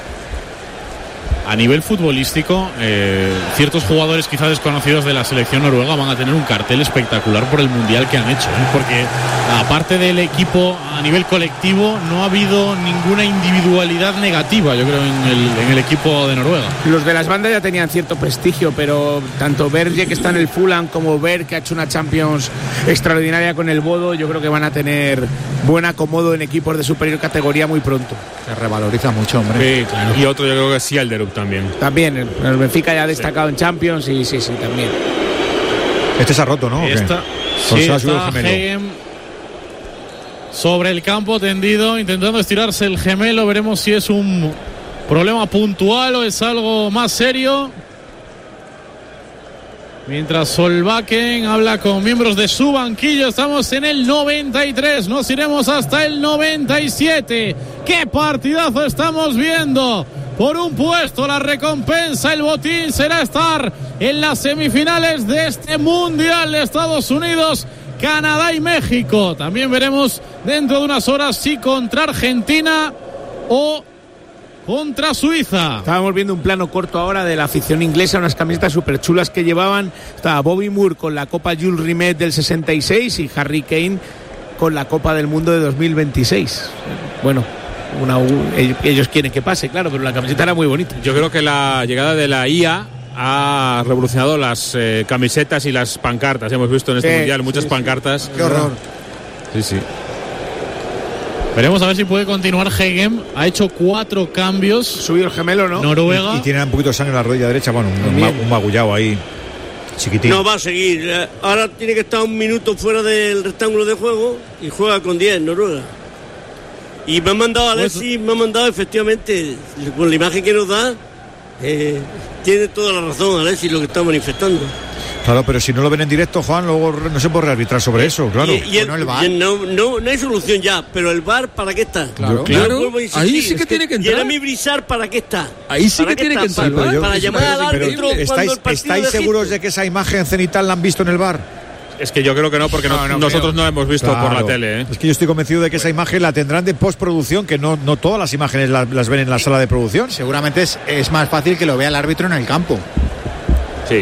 A nivel futbolístico, ciertos jugadores quizá desconocidos de la selección noruega van a tener un cartel espectacular por el mundial que han hecho, porque aparte del equipo, a nivel colectivo no ha habido ninguna individualidad negativa, yo creo, en el equipo de Noruega. Los de las bandas ya tenían cierto prestigio, pero tanto Berge, que está en el Fulham, como Berg, que ha hecho una Champions extraordinaria con el Bodo, yo creo que van a tener buen acomodo en equipos de superior categoría muy pronto. Se revaloriza mucho, hombre. Sí, claro. Y otro yo creo que es Sialderup también el Benfica ya ha destacado en Champions, y sí, también. Este se ha roto, ¿no? Está Hegem sobre el campo tendido, intentando estirarse el gemelo. Veremos si es un problema puntual o es algo más serio. Mientras Solbakken habla con miembros de su banquillo. Estamos en el 93, nos iremos hasta el 97. ¡Qué partidazo estamos viendo! Por un puesto, la recompensa, el botín será estar en las semifinales de este Mundial de Estados Unidos, Canadá y México. También veremos dentro de unas horas si contra Argentina o contra Suiza. Estábamos viendo un plano corto ahora de la afición inglesa, unas camisetas súper chulas que llevaban. Estaba Bobby Moore con la Copa Jules Rimet del 66 y Harry Kane con la Copa del Mundo de 2026. Bueno, ellos quieren que pase, claro, pero la camiseta era muy bonita. Yo creo que la llegada de la IA ha revolucionado las camisetas y las pancartas. Hemos visto en este mundial muchas pancartas. Qué horror. Sí. Veremos a ver si puede continuar Hegem. Ha hecho 4 cambios. Subido el gemelo, ¿no? Noruega. Y tiene un poquito de sangre en la rodilla derecha. Bueno, un magullado ahí. Chiquitín. No va a seguir. Ahora tiene que estar un minuto fuera del rectángulo de juego y juega con 10 Noruega. Y me han mandado Alexis, efectivamente, con la imagen que nos da, tiene toda la razón Alexis lo que está manifestando. Claro, pero si no lo ven en directo, Juan, luego no se puede rearbitrar sobre eso, claro. Y el VAR. No hay solución ya, pero el VAR, ¿para qué está? Claro. Ahí sí que tiene que entrar. Jeremy Brisar, ¿para qué está? Ahí sí que tiene que entrar. Para llamar al árbitro cuando el partido ¿estáis seguros de que esa imagen cenital la han visto en el VAR? Es que yo creo que no, porque nosotros no la hemos visto por la tele. Es que yo estoy convencido de que esa imagen la tendrán de postproducción, que no todas las imágenes las ven en la sala de producción. Seguramente es más fácil que lo vea el árbitro en el campo. Sí.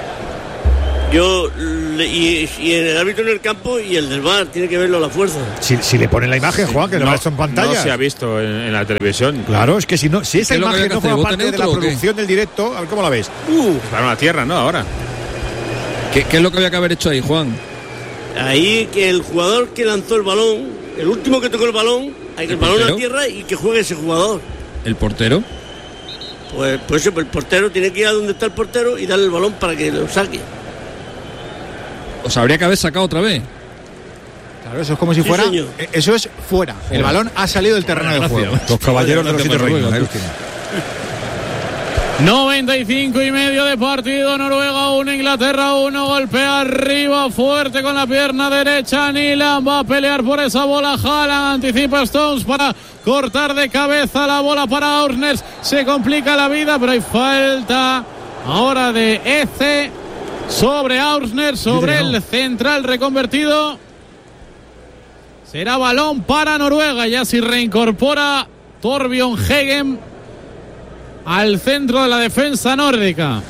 Y el árbitro en el campo y el del VAR tiene que verlo a la fuerza. Si le ponen la imagen, Juan, que no está en pantalla. No se ha visto en la televisión. Claro, es que si esa imagen no forma parte de la producción del directo, a ver cómo la ves. Para la tierra, ¿no? Ahora. ¿Qué es lo que había que haber hecho ahí, Juan? Ahí que el jugador que lanzó el balón, el último que tocó el balón, hay que el balón a tierra y que juegue ese jugador. ¿El portero? Pues el portero tiene que ir a donde está el portero y darle el balón para que lo saque. ¿Os habría que haber sacado otra vez? Claro, eso es como si fuera. Señor. Eso es fuera. El balón ha salido del terreno de juego. Los caballeros de los 7 reinos. 95,5 de partido. Noruega 1, Inglaterra 1. Golpea arriba fuerte con la pierna derecha. Nilan va a pelear por esa bola. Haaland anticipa Stones para cortar de cabeza la bola para Aursnes. Se complica la vida, pero hay falta ahora de Eze sobre Aursner, sobre el central reconvertido. Será balón para Noruega. Ya se reincorpora Torbjørn Hegem al centro de la defensa nórdica.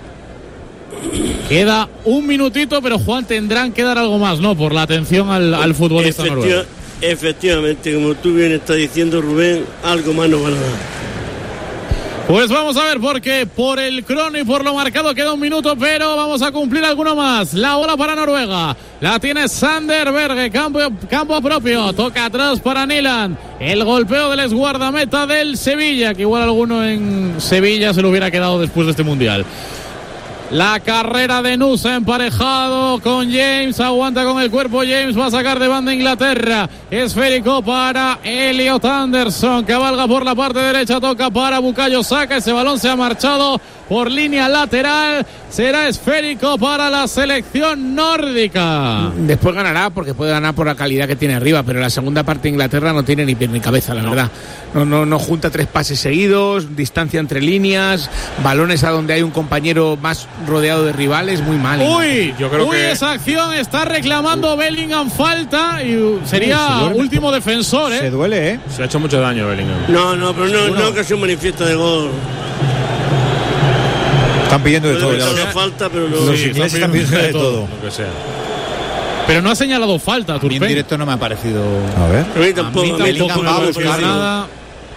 Queda un minutito, pero Juan, tendrán que dar algo más, ¿no? Por la atención al futbolista noruego. Efectivamente, como tú bien estás diciendo, Rubén, algo más no van a dar. Pues vamos a ver, porque por el crono y por lo marcado queda un minuto, pero vamos a cumplir alguno más. La bola para Noruega, la tiene Sander Berge, campo propio, toca atrás para Nilan. El golpeo del exguardameta del Sevilla, que igual alguno en Sevilla se lo hubiera quedado después de este mundial. La carrera de Nusa emparejado con James, aguanta con el cuerpo James, va a sacar de banda Inglaterra, esférico para Elliot Anderson, cabalga por la parte derecha, toca para Bukayo Saka, ese balón se ha marchado por línea lateral, será esférico para la selección nórdica. Después ganará, porque puede ganar por la calidad que tiene arriba, pero la segunda parte de Inglaterra no tiene ni pie ni cabeza, la verdad. No junta 3 pases seguidos, distancia entre líneas, balones a donde hay un compañero más rodeado de rivales, muy mal. Yo creo que esa acción está reclamando Bellingham falta y sería último defensor, Se duele, ¿eh? Se ha hecho mucho daño Bellingham. No, pero no ocasión manifiesta de gol. Están pidiendo de todo. Falta, pero no. Los ingleses están pidiendo de todo. Lo que sea. Pero no ha señalado falta, A mí en directo no me ha parecido. A ver. A mí tampoco va a buscar nada.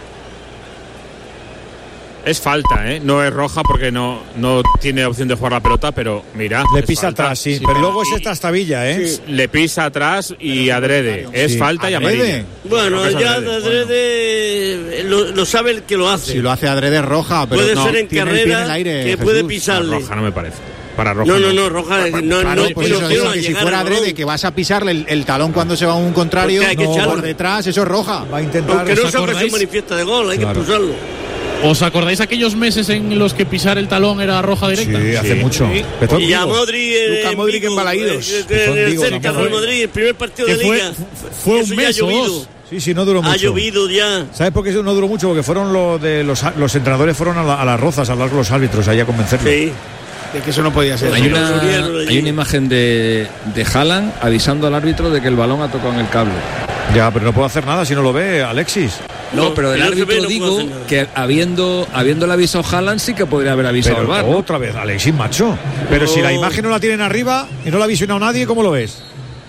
Es falta, ¿eh? No es roja porque no tiene opción de jugar la pelota, pero mira. Le pisa atrás, sí, pero luego es esta estabilla, ¿eh? Sí. Le pisa atrás y adrede. Es falta y amarilla. Bueno, ya adrede lo sabe el que lo hace. Si lo hace adrede es roja, pero puede ser en carrera en aire, que Jesús. Puede pisarle. Roja no me parece. Para roja. No, roja. Claro, pues eso, que si fuera adrede, que vas a pisarle el talón cuando se va a un contrario por detrás, eso es roja. Va a intentar. Aunque no sea ocasión manifiesta de gol, hay que expulsarlo. ¿Os acordáis aquellos meses en los que pisar el talón era roja directa? Sí, hace mucho. Sí. Y a Modric en Balaídos. En el Celta de Madrid, el primer partido de Liga. Fue un mes o dos. Sí, no duró mucho. Ha llovido ya. ¿Sabes por qué no duró mucho? Porque fueron los entrenadores fueron a las rozas a hablar con los árbitros ahí a convencerlos. Sí. De que eso no podía ser. Hay una imagen de Haaland avisando al árbitro de que el balón ha tocado en el cable. Ya, pero no puedo hacer nada si no lo ve Alexis. No, pero del árbitro digo que habiéndole avisado Haaland sí que podría haber avisado al VAR. Otra vez, Alexis, macho. Pero si la imagen no la tienen arriba y no la ha visionado nadie, ¿cómo lo ves?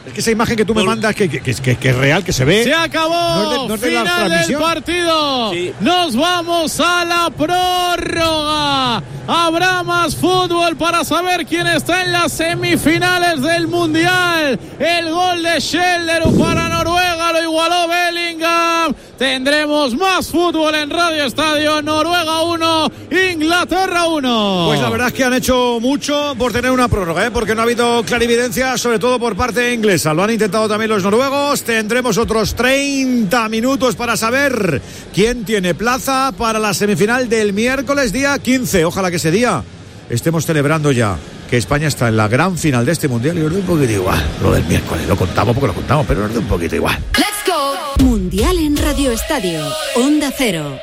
Es que esa imagen que tú me mandas, que es real, que se ve. Se acabó. No es de Final del partido. Sí. Nos vamos a la prórroga. Habrá más fútbol para saber quién está en las semifinales del Mundial. El gol de Schellerup para Noruega lo igualó Bellingham. Tendremos más fútbol en Radio Estadio. Noruega 1, Inglaterra 1. Pues la verdad es que han hecho mucho por tener una prórroga, porque no ha habido clarividencia, sobre todo por parte inglesa. Lo han intentado también los noruegos. Tendremos otros 30 minutos para saber quién tiene plaza para la semifinal del miércoles día 15. Ojalá que ese día estemos celebrando ya que España está en la gran final de este mundial y nos da un poquito igual lo del miércoles. Lo contamos porque lo contamos, pero nos da un poquito igual. ¡Let's go! Mundial en Radio Estadio. Onda Cero.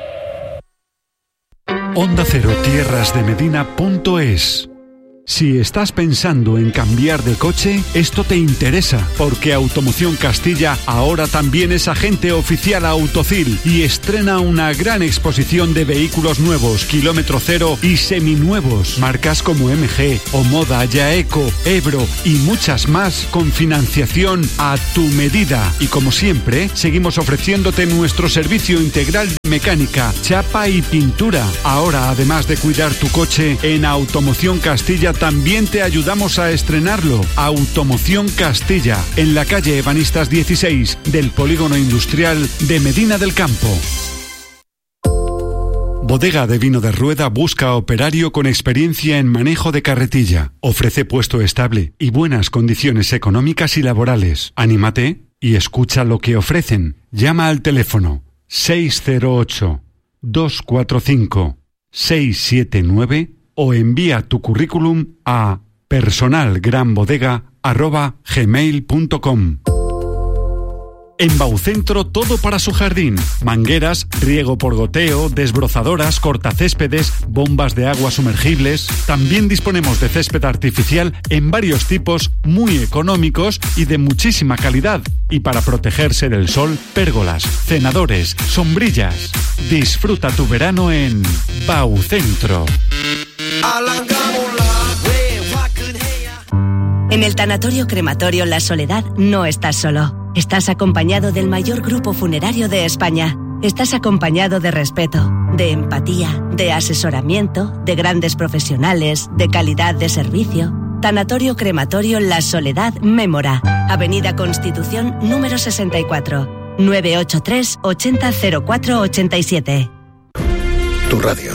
Onda Cero Tierras de Medina.es. Si estás pensando en cambiar de coche, esto te interesa, porque Automoción Castilla ahora también es agente oficial Autocil y estrena una gran exposición de vehículos nuevos, kilómetro cero y seminuevos, marcas como MG, Omoda, Yaeco, Ebro y muchas más con financiación a tu medida. Y como siempre, seguimos ofreciéndote nuestro servicio integral de mecánica, chapa y pintura. Ahora, además de cuidar tu coche, en Automoción Castilla también te ayudamos a estrenarlo. Automoción Castilla, en la calle Ebanistas 16 del Polígono Industrial de Medina del Campo. Bodega de Vino de Rueda busca operario con experiencia en manejo de carretilla. Ofrece puesto estable y buenas condiciones económicas y laborales. Anímate y escucha lo que ofrecen. Llama al teléfono 608-245-679 o envía tu currículum a personalgranbodega@gmail.com. En Baucentro todo para su jardín. Mangueras, riego por goteo, desbrozadoras, cortacéspedes, bombas de agua sumergibles. También disponemos de césped artificial en varios tipos muy económicos y de muchísima calidad. Y para protegerse del sol, pérgolas, cenadores, sombrillas. Disfruta tu verano en Baucentro. En el Tanatorio Crematorio La Soledad no estás solo. Estás acompañado del mayor grupo funerario de España. Estás acompañado de respeto, de empatía, de asesoramiento, de grandes profesionales, de calidad de servicio. Tanatorio Crematorio La Soledad Mémora. Avenida Constitución número 64. 983 80 04 87. Tu radio.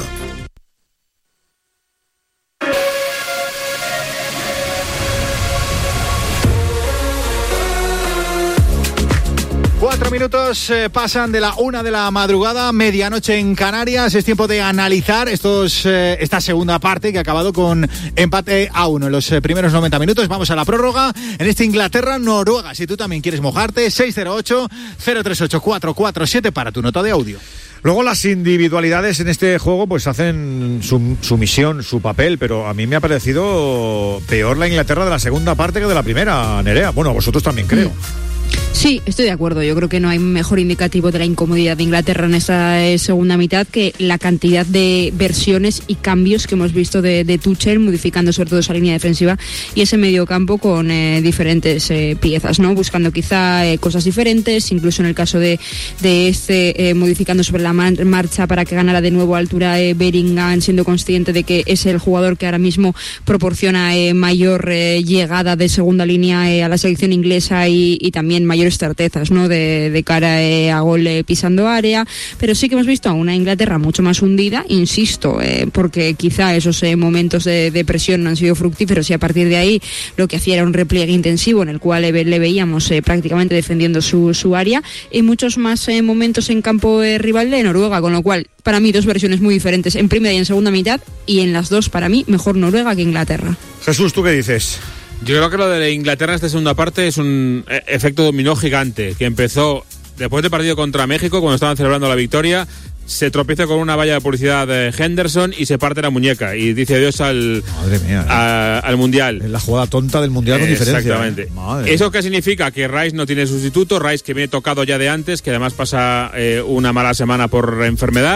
Minutos pasan de la 1 de la madrugada, medianoche en Canarias. Es tiempo de analizar esta segunda parte que ha acabado con empate a 1 en los primeros 90 minutos. Vamos a la prórroga en este Inglaterra-Noruega. Si tú también quieres mojarte, 608-038-447 para tu nota de audio. Luego las individualidades en este juego pues hacen su misión, su papel, pero a mí me ha parecido peor la Inglaterra de la segunda parte que de la primera, Nerea. Bueno, a vosotros también creo. Sí, estoy de acuerdo. Yo creo que no hay mejor indicativo de la incomodidad de Inglaterra en esta segunda mitad que la cantidad de versiones y cambios que hemos visto de Tuchel, modificando sobre todo esa línea defensiva y ese mediocampo con diferentes piezas, ¿no? Buscando quizá cosas diferentes, incluso en el caso de modificando sobre la marcha para que ganara de nuevo altura Bellingham, siendo consciente de que es el jugador que ahora mismo proporciona mayor llegada de segunda línea a la selección inglesa y también mayores certezas, ¿no? de cara a gol pisando área, pero sí que hemos visto a una Inglaterra mucho más hundida, insisto, porque quizá esos momentos de presión no han sido fructíferos y a partir de ahí lo que hacía era un repliegue intensivo en el cual le veíamos prácticamente defendiendo su área y muchos más momentos en campo rival de Noruega, con lo cual para mí dos versiones muy diferentes en primera y en segunda mitad y en las dos para mí mejor Noruega que Inglaterra. Jesús, ¿tú qué dices? Yo creo que lo de Inglaterra en esta segunda parte es un efecto dominó gigante, que empezó después del partido contra México, cuando estaban celebrando la victoria, se tropieza con una valla de publicidad de Henderson y se parte la muñeca y dice adiós al Mundial. Es la jugada tonta del Mundial con diferencia. Exactamente. ¿Eso qué significa? Que Rice no tiene sustituto, Rice que viene tocado ya de antes, que además pasa una mala semana por enfermedad,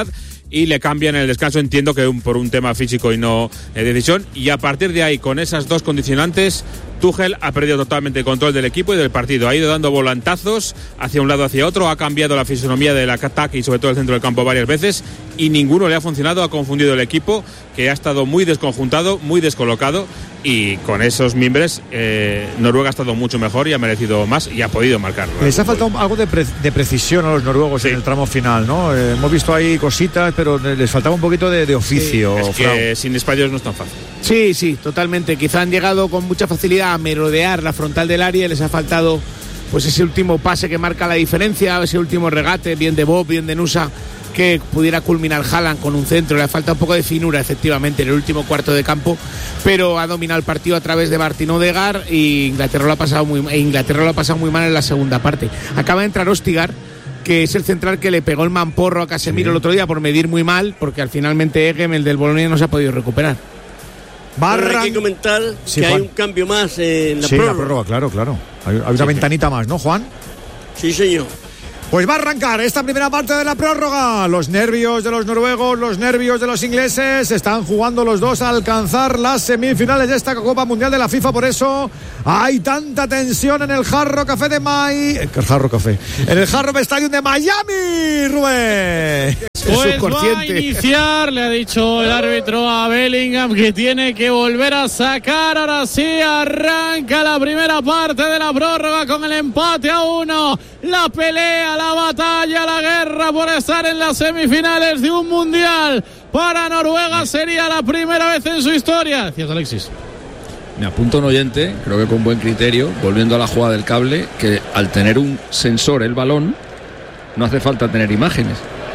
y le cambian en el descanso, entiendo que por un tema físico y no decisión, y a partir de ahí, con esas dos condicionantes, Tuchel ha perdido totalmente el control del equipo y del partido. Ha ido dando volantazos hacia un lado, hacia otro, ha cambiado la fisonomía del ataque y sobre todo el centro del campo varias veces y ninguno le ha funcionado, ha confundido el equipo, que ha estado muy desconjuntado, muy descolocado, y con esos mimbres Noruega ha estado mucho mejor y ha merecido más y ha podido marcarlo. Les ha faltado algo de precisión a los noruegos en el tramo final, ¿no? Hemos visto ahí cositas, pero les faltaba un poquito de oficio. Sí, es que sin espacios no es tan fácil. Sí, totalmente. Quizá han llegado con mucha facilidad a merodear la frontal del área y les ha faltado pues ese último pase que marca la diferencia, ese último regate, bien de Bob, bien de Nusa, que pudiera culminar Haaland con un centro. Le ha faltado un poco de finura, efectivamente, en el último cuarto de campo, pero ha dominado el partido a través de Martin Odegaard y Inglaterra lo ha pasado muy mal en la segunda parte. Acaba de entrar Ostigar, que es el central que le pegó el mamporro a Casemiro el otro día por medir muy mal, porque al finalmente Egem, el del Bolonia, no se ha podido recuperar. Hay que comentar que hay un cambio más en la prórroga. Sí, la prórroga, claro. Hay una ventanita más, ¿no, Juan? Sí, señor. Pues va a arrancar esta primera parte de la prórroga. Los nervios de los noruegos, los nervios de los ingleses. Están jugando los dos a alcanzar las semifinales de esta Copa Mundial de la FIFA. Por eso hay tanta tensión en el Hard Rock Café de en el Hard Rock Stadium de Miami, Rubén. Pues va a iniciar, le ha dicho el árbitro a Bellingham que tiene que volver a sacar. Ahora sí arranca la primera parte de la prórroga con el empate a 1. La pelea, la batalla, la guerra por estar en las semifinales de un mundial. Para Noruega sería la primera vez en su historia. Decías, Alexis. Me apunta un oyente, creo que con buen criterio, volviendo a la jugada del cable, que al tener un sensor el balón, no hace falta tener imágenes.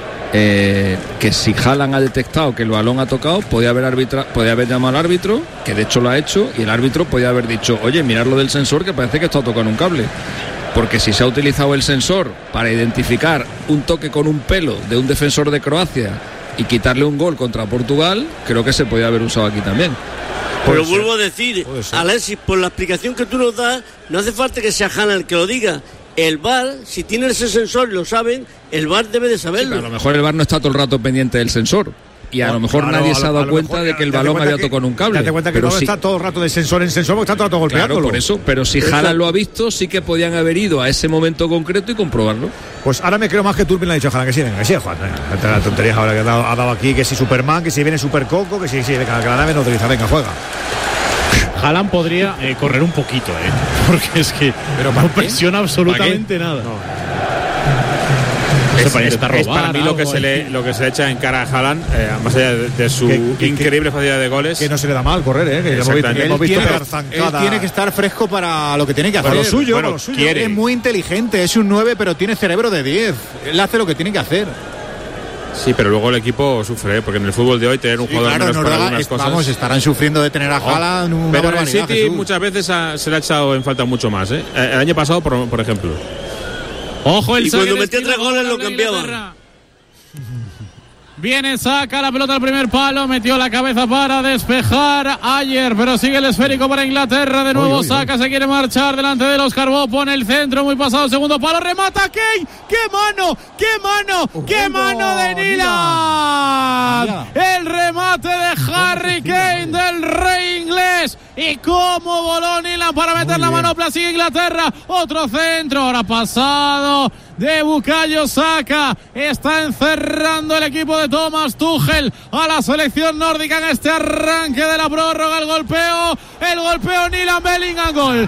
Que si Haaland ha detectado que el balón ha tocado, podía haber llamado al árbitro, que de hecho lo ha hecho, y el árbitro podía haber dicho: oye, mirad lo del sensor, que parece que está tocando un cable. Porque si se ha utilizado el sensor para identificar un toque con un pelo de un defensor de Croacia y quitarle un gol contra Portugal, creo que se podía haber usado aquí también. Pero vuelvo a decir, Alexis, por la explicación que tú nos das, no hace falta que sea Haaland el que lo diga. El VAR, si tiene ese sensor y lo saben, el VAR debe de saberlo. Sí, a lo mejor el VAR no está todo el rato pendiente del sensor. Y a lo mejor nadie se ha dado cuenta de que el balón había tocado en un cable. Date cuenta que no está todo el rato de sensor en sensor, porque está todo el rato golpeándolo. Claro, por eso. Pero si Haaland lo ha visto, sí que podían haber ido a ese momento concreto y comprobarlo. Pues ahora me creo más que Turpin le ha dicho a Haaland que sí, Juan. La tontería ahora que ha dado aquí, que si Superman, que si viene Super Coco, que si venga, que la nave no utiliza, venga, juega. Haaland podría correr un poquito, porque es que no presiona absolutamente nada. Es para mí lo que se le echa en cara a Haaland, más allá de su increíble facilidad de goles. Que no se le da mal correr, que hemos visto pegar zancada. Él tiene que estar fresco para lo que tiene que hacer. Lo suyo. Es muy inteligente, es un 9, pero tiene cerebro de 10. Él hace lo que tiene que hacer. Sí, pero luego el equipo sufre, porque en el fútbol de hoy tener un jugador menos para algunas cosas. Vamos, estarán sufriendo de tener a Haaland. Pero en el City Jesús. Muchas veces se le ha echado en falta mucho más. El año pasado, por ejemplo. Ojo, el y cuando metía 3 goles lo cambiaban. Viene, saca la pelota al primer palo, metió la cabeza para despejar Ayer, pero sigue el esférico para Inglaterra. De nuevo saca, se quiere marchar delante de los Carbó, pone el centro, muy pasado, segundo palo, remata Kane. ¡Qué mano! ¡Qué mano de Nilan! El remate de Harry Kane, del rey inglés. Y cómo voló Nilan para meter la manopla, sigue Inglaterra. Otro centro, ahora pasado de Bukayo Saka. Está encerrando el equipo de Thomas Tuchel a la selección nórdica en este arranque de la prórroga. El golpeo Nilan, Bellingham, gol.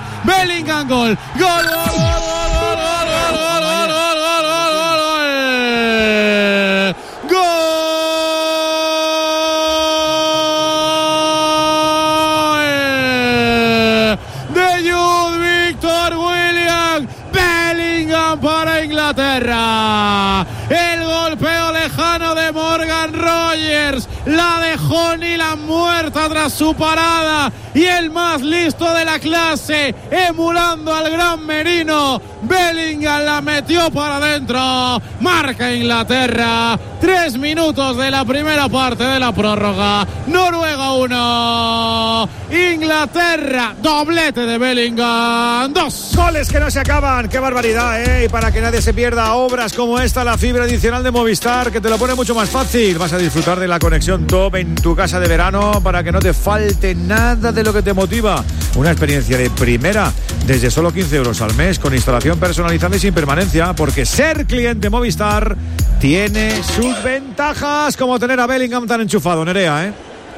de Jude Victor Williams. Bellingham para Inglaterra. El golpeo lejano de Morgan Rogers la dejó Nilan muerta tras su parada, y el más listo de la clase, emulando al gran Merino, Bellingham la metió para adentro. Marca Inglaterra. 3 minutos de la primera parte de la prórroga. Noruega 1, Inglaterra, doblete de Bellingham, 2. Goles que no se acaban, qué barbaridad, y para que nadie se pierda obras como esta, la fibra adicional de Movistar, que te lo pone es mucho más fácil. Vas a disfrutar de la conexión top en tu casa de verano para que no te falte nada de lo que te motiva. Una experiencia de primera desde solo 15 euros al mes con instalación personalizada y sin permanencia, porque ser cliente Movistar tiene sus ventajas, como tener a Bellingham tan enchufado, Nerea, ¿eh?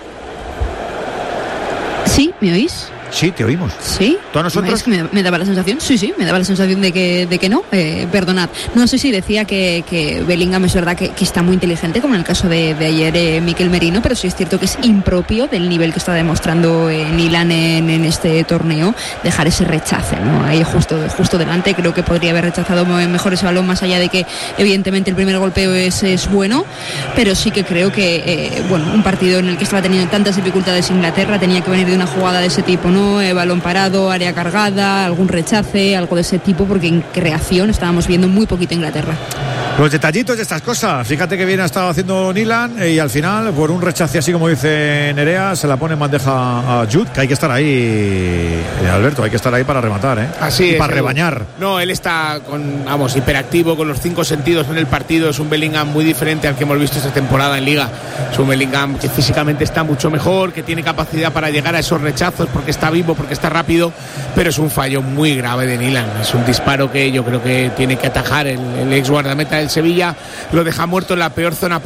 Sí, ¿me oís? Sí, te oímos. ¿Sí? ¿Tú a nosotros? Es que me daba la sensación, sí, me daba la sensación de que no, perdonad. No sé si decía que Bellingham es verdad que está muy inteligente, como en el caso de ayer Mikel Merino, pero sí es cierto que es impropio del nivel que está demostrando Nilan en este torneo, dejar ese rechace, ¿no? Ahí justo delante, creo que podría haber rechazado mejor ese balón, más allá de que evidentemente el primer golpeo es bueno, pero sí que creo que, un partido en el que estaba teniendo tantas dificultades Inglaterra tenía que venir de una jugada de ese tipo, ¿no? Balón parado, área cargada, algún rechace, algo de ese tipo, porque en creación estábamos viendo muy poquito Inglaterra. Los detallitos de estas cosas. Fíjate que bien ha estado haciendo Nilan y al final, por un rechace así como dice Nerea, se la pone en bandeja a Jude, que hay que estar ahí, Alberto, hay que estar ahí para rematar, ¿eh? Así y es, para rebañar. No, él está hiperactivo, con los 5 sentidos en el partido. Es un Bellingham muy diferente al que hemos visto esta temporada en Liga. Es un Bellingham que físicamente está mucho mejor, que tiene capacidad para llegar a esos rechazos porque está vivo, porque está rápido, pero es un fallo muy grave de Nilan. Es un disparo que yo creo que tiene que atajar el ex guardameta del Sevilla. Lo deja muerto en la peor zona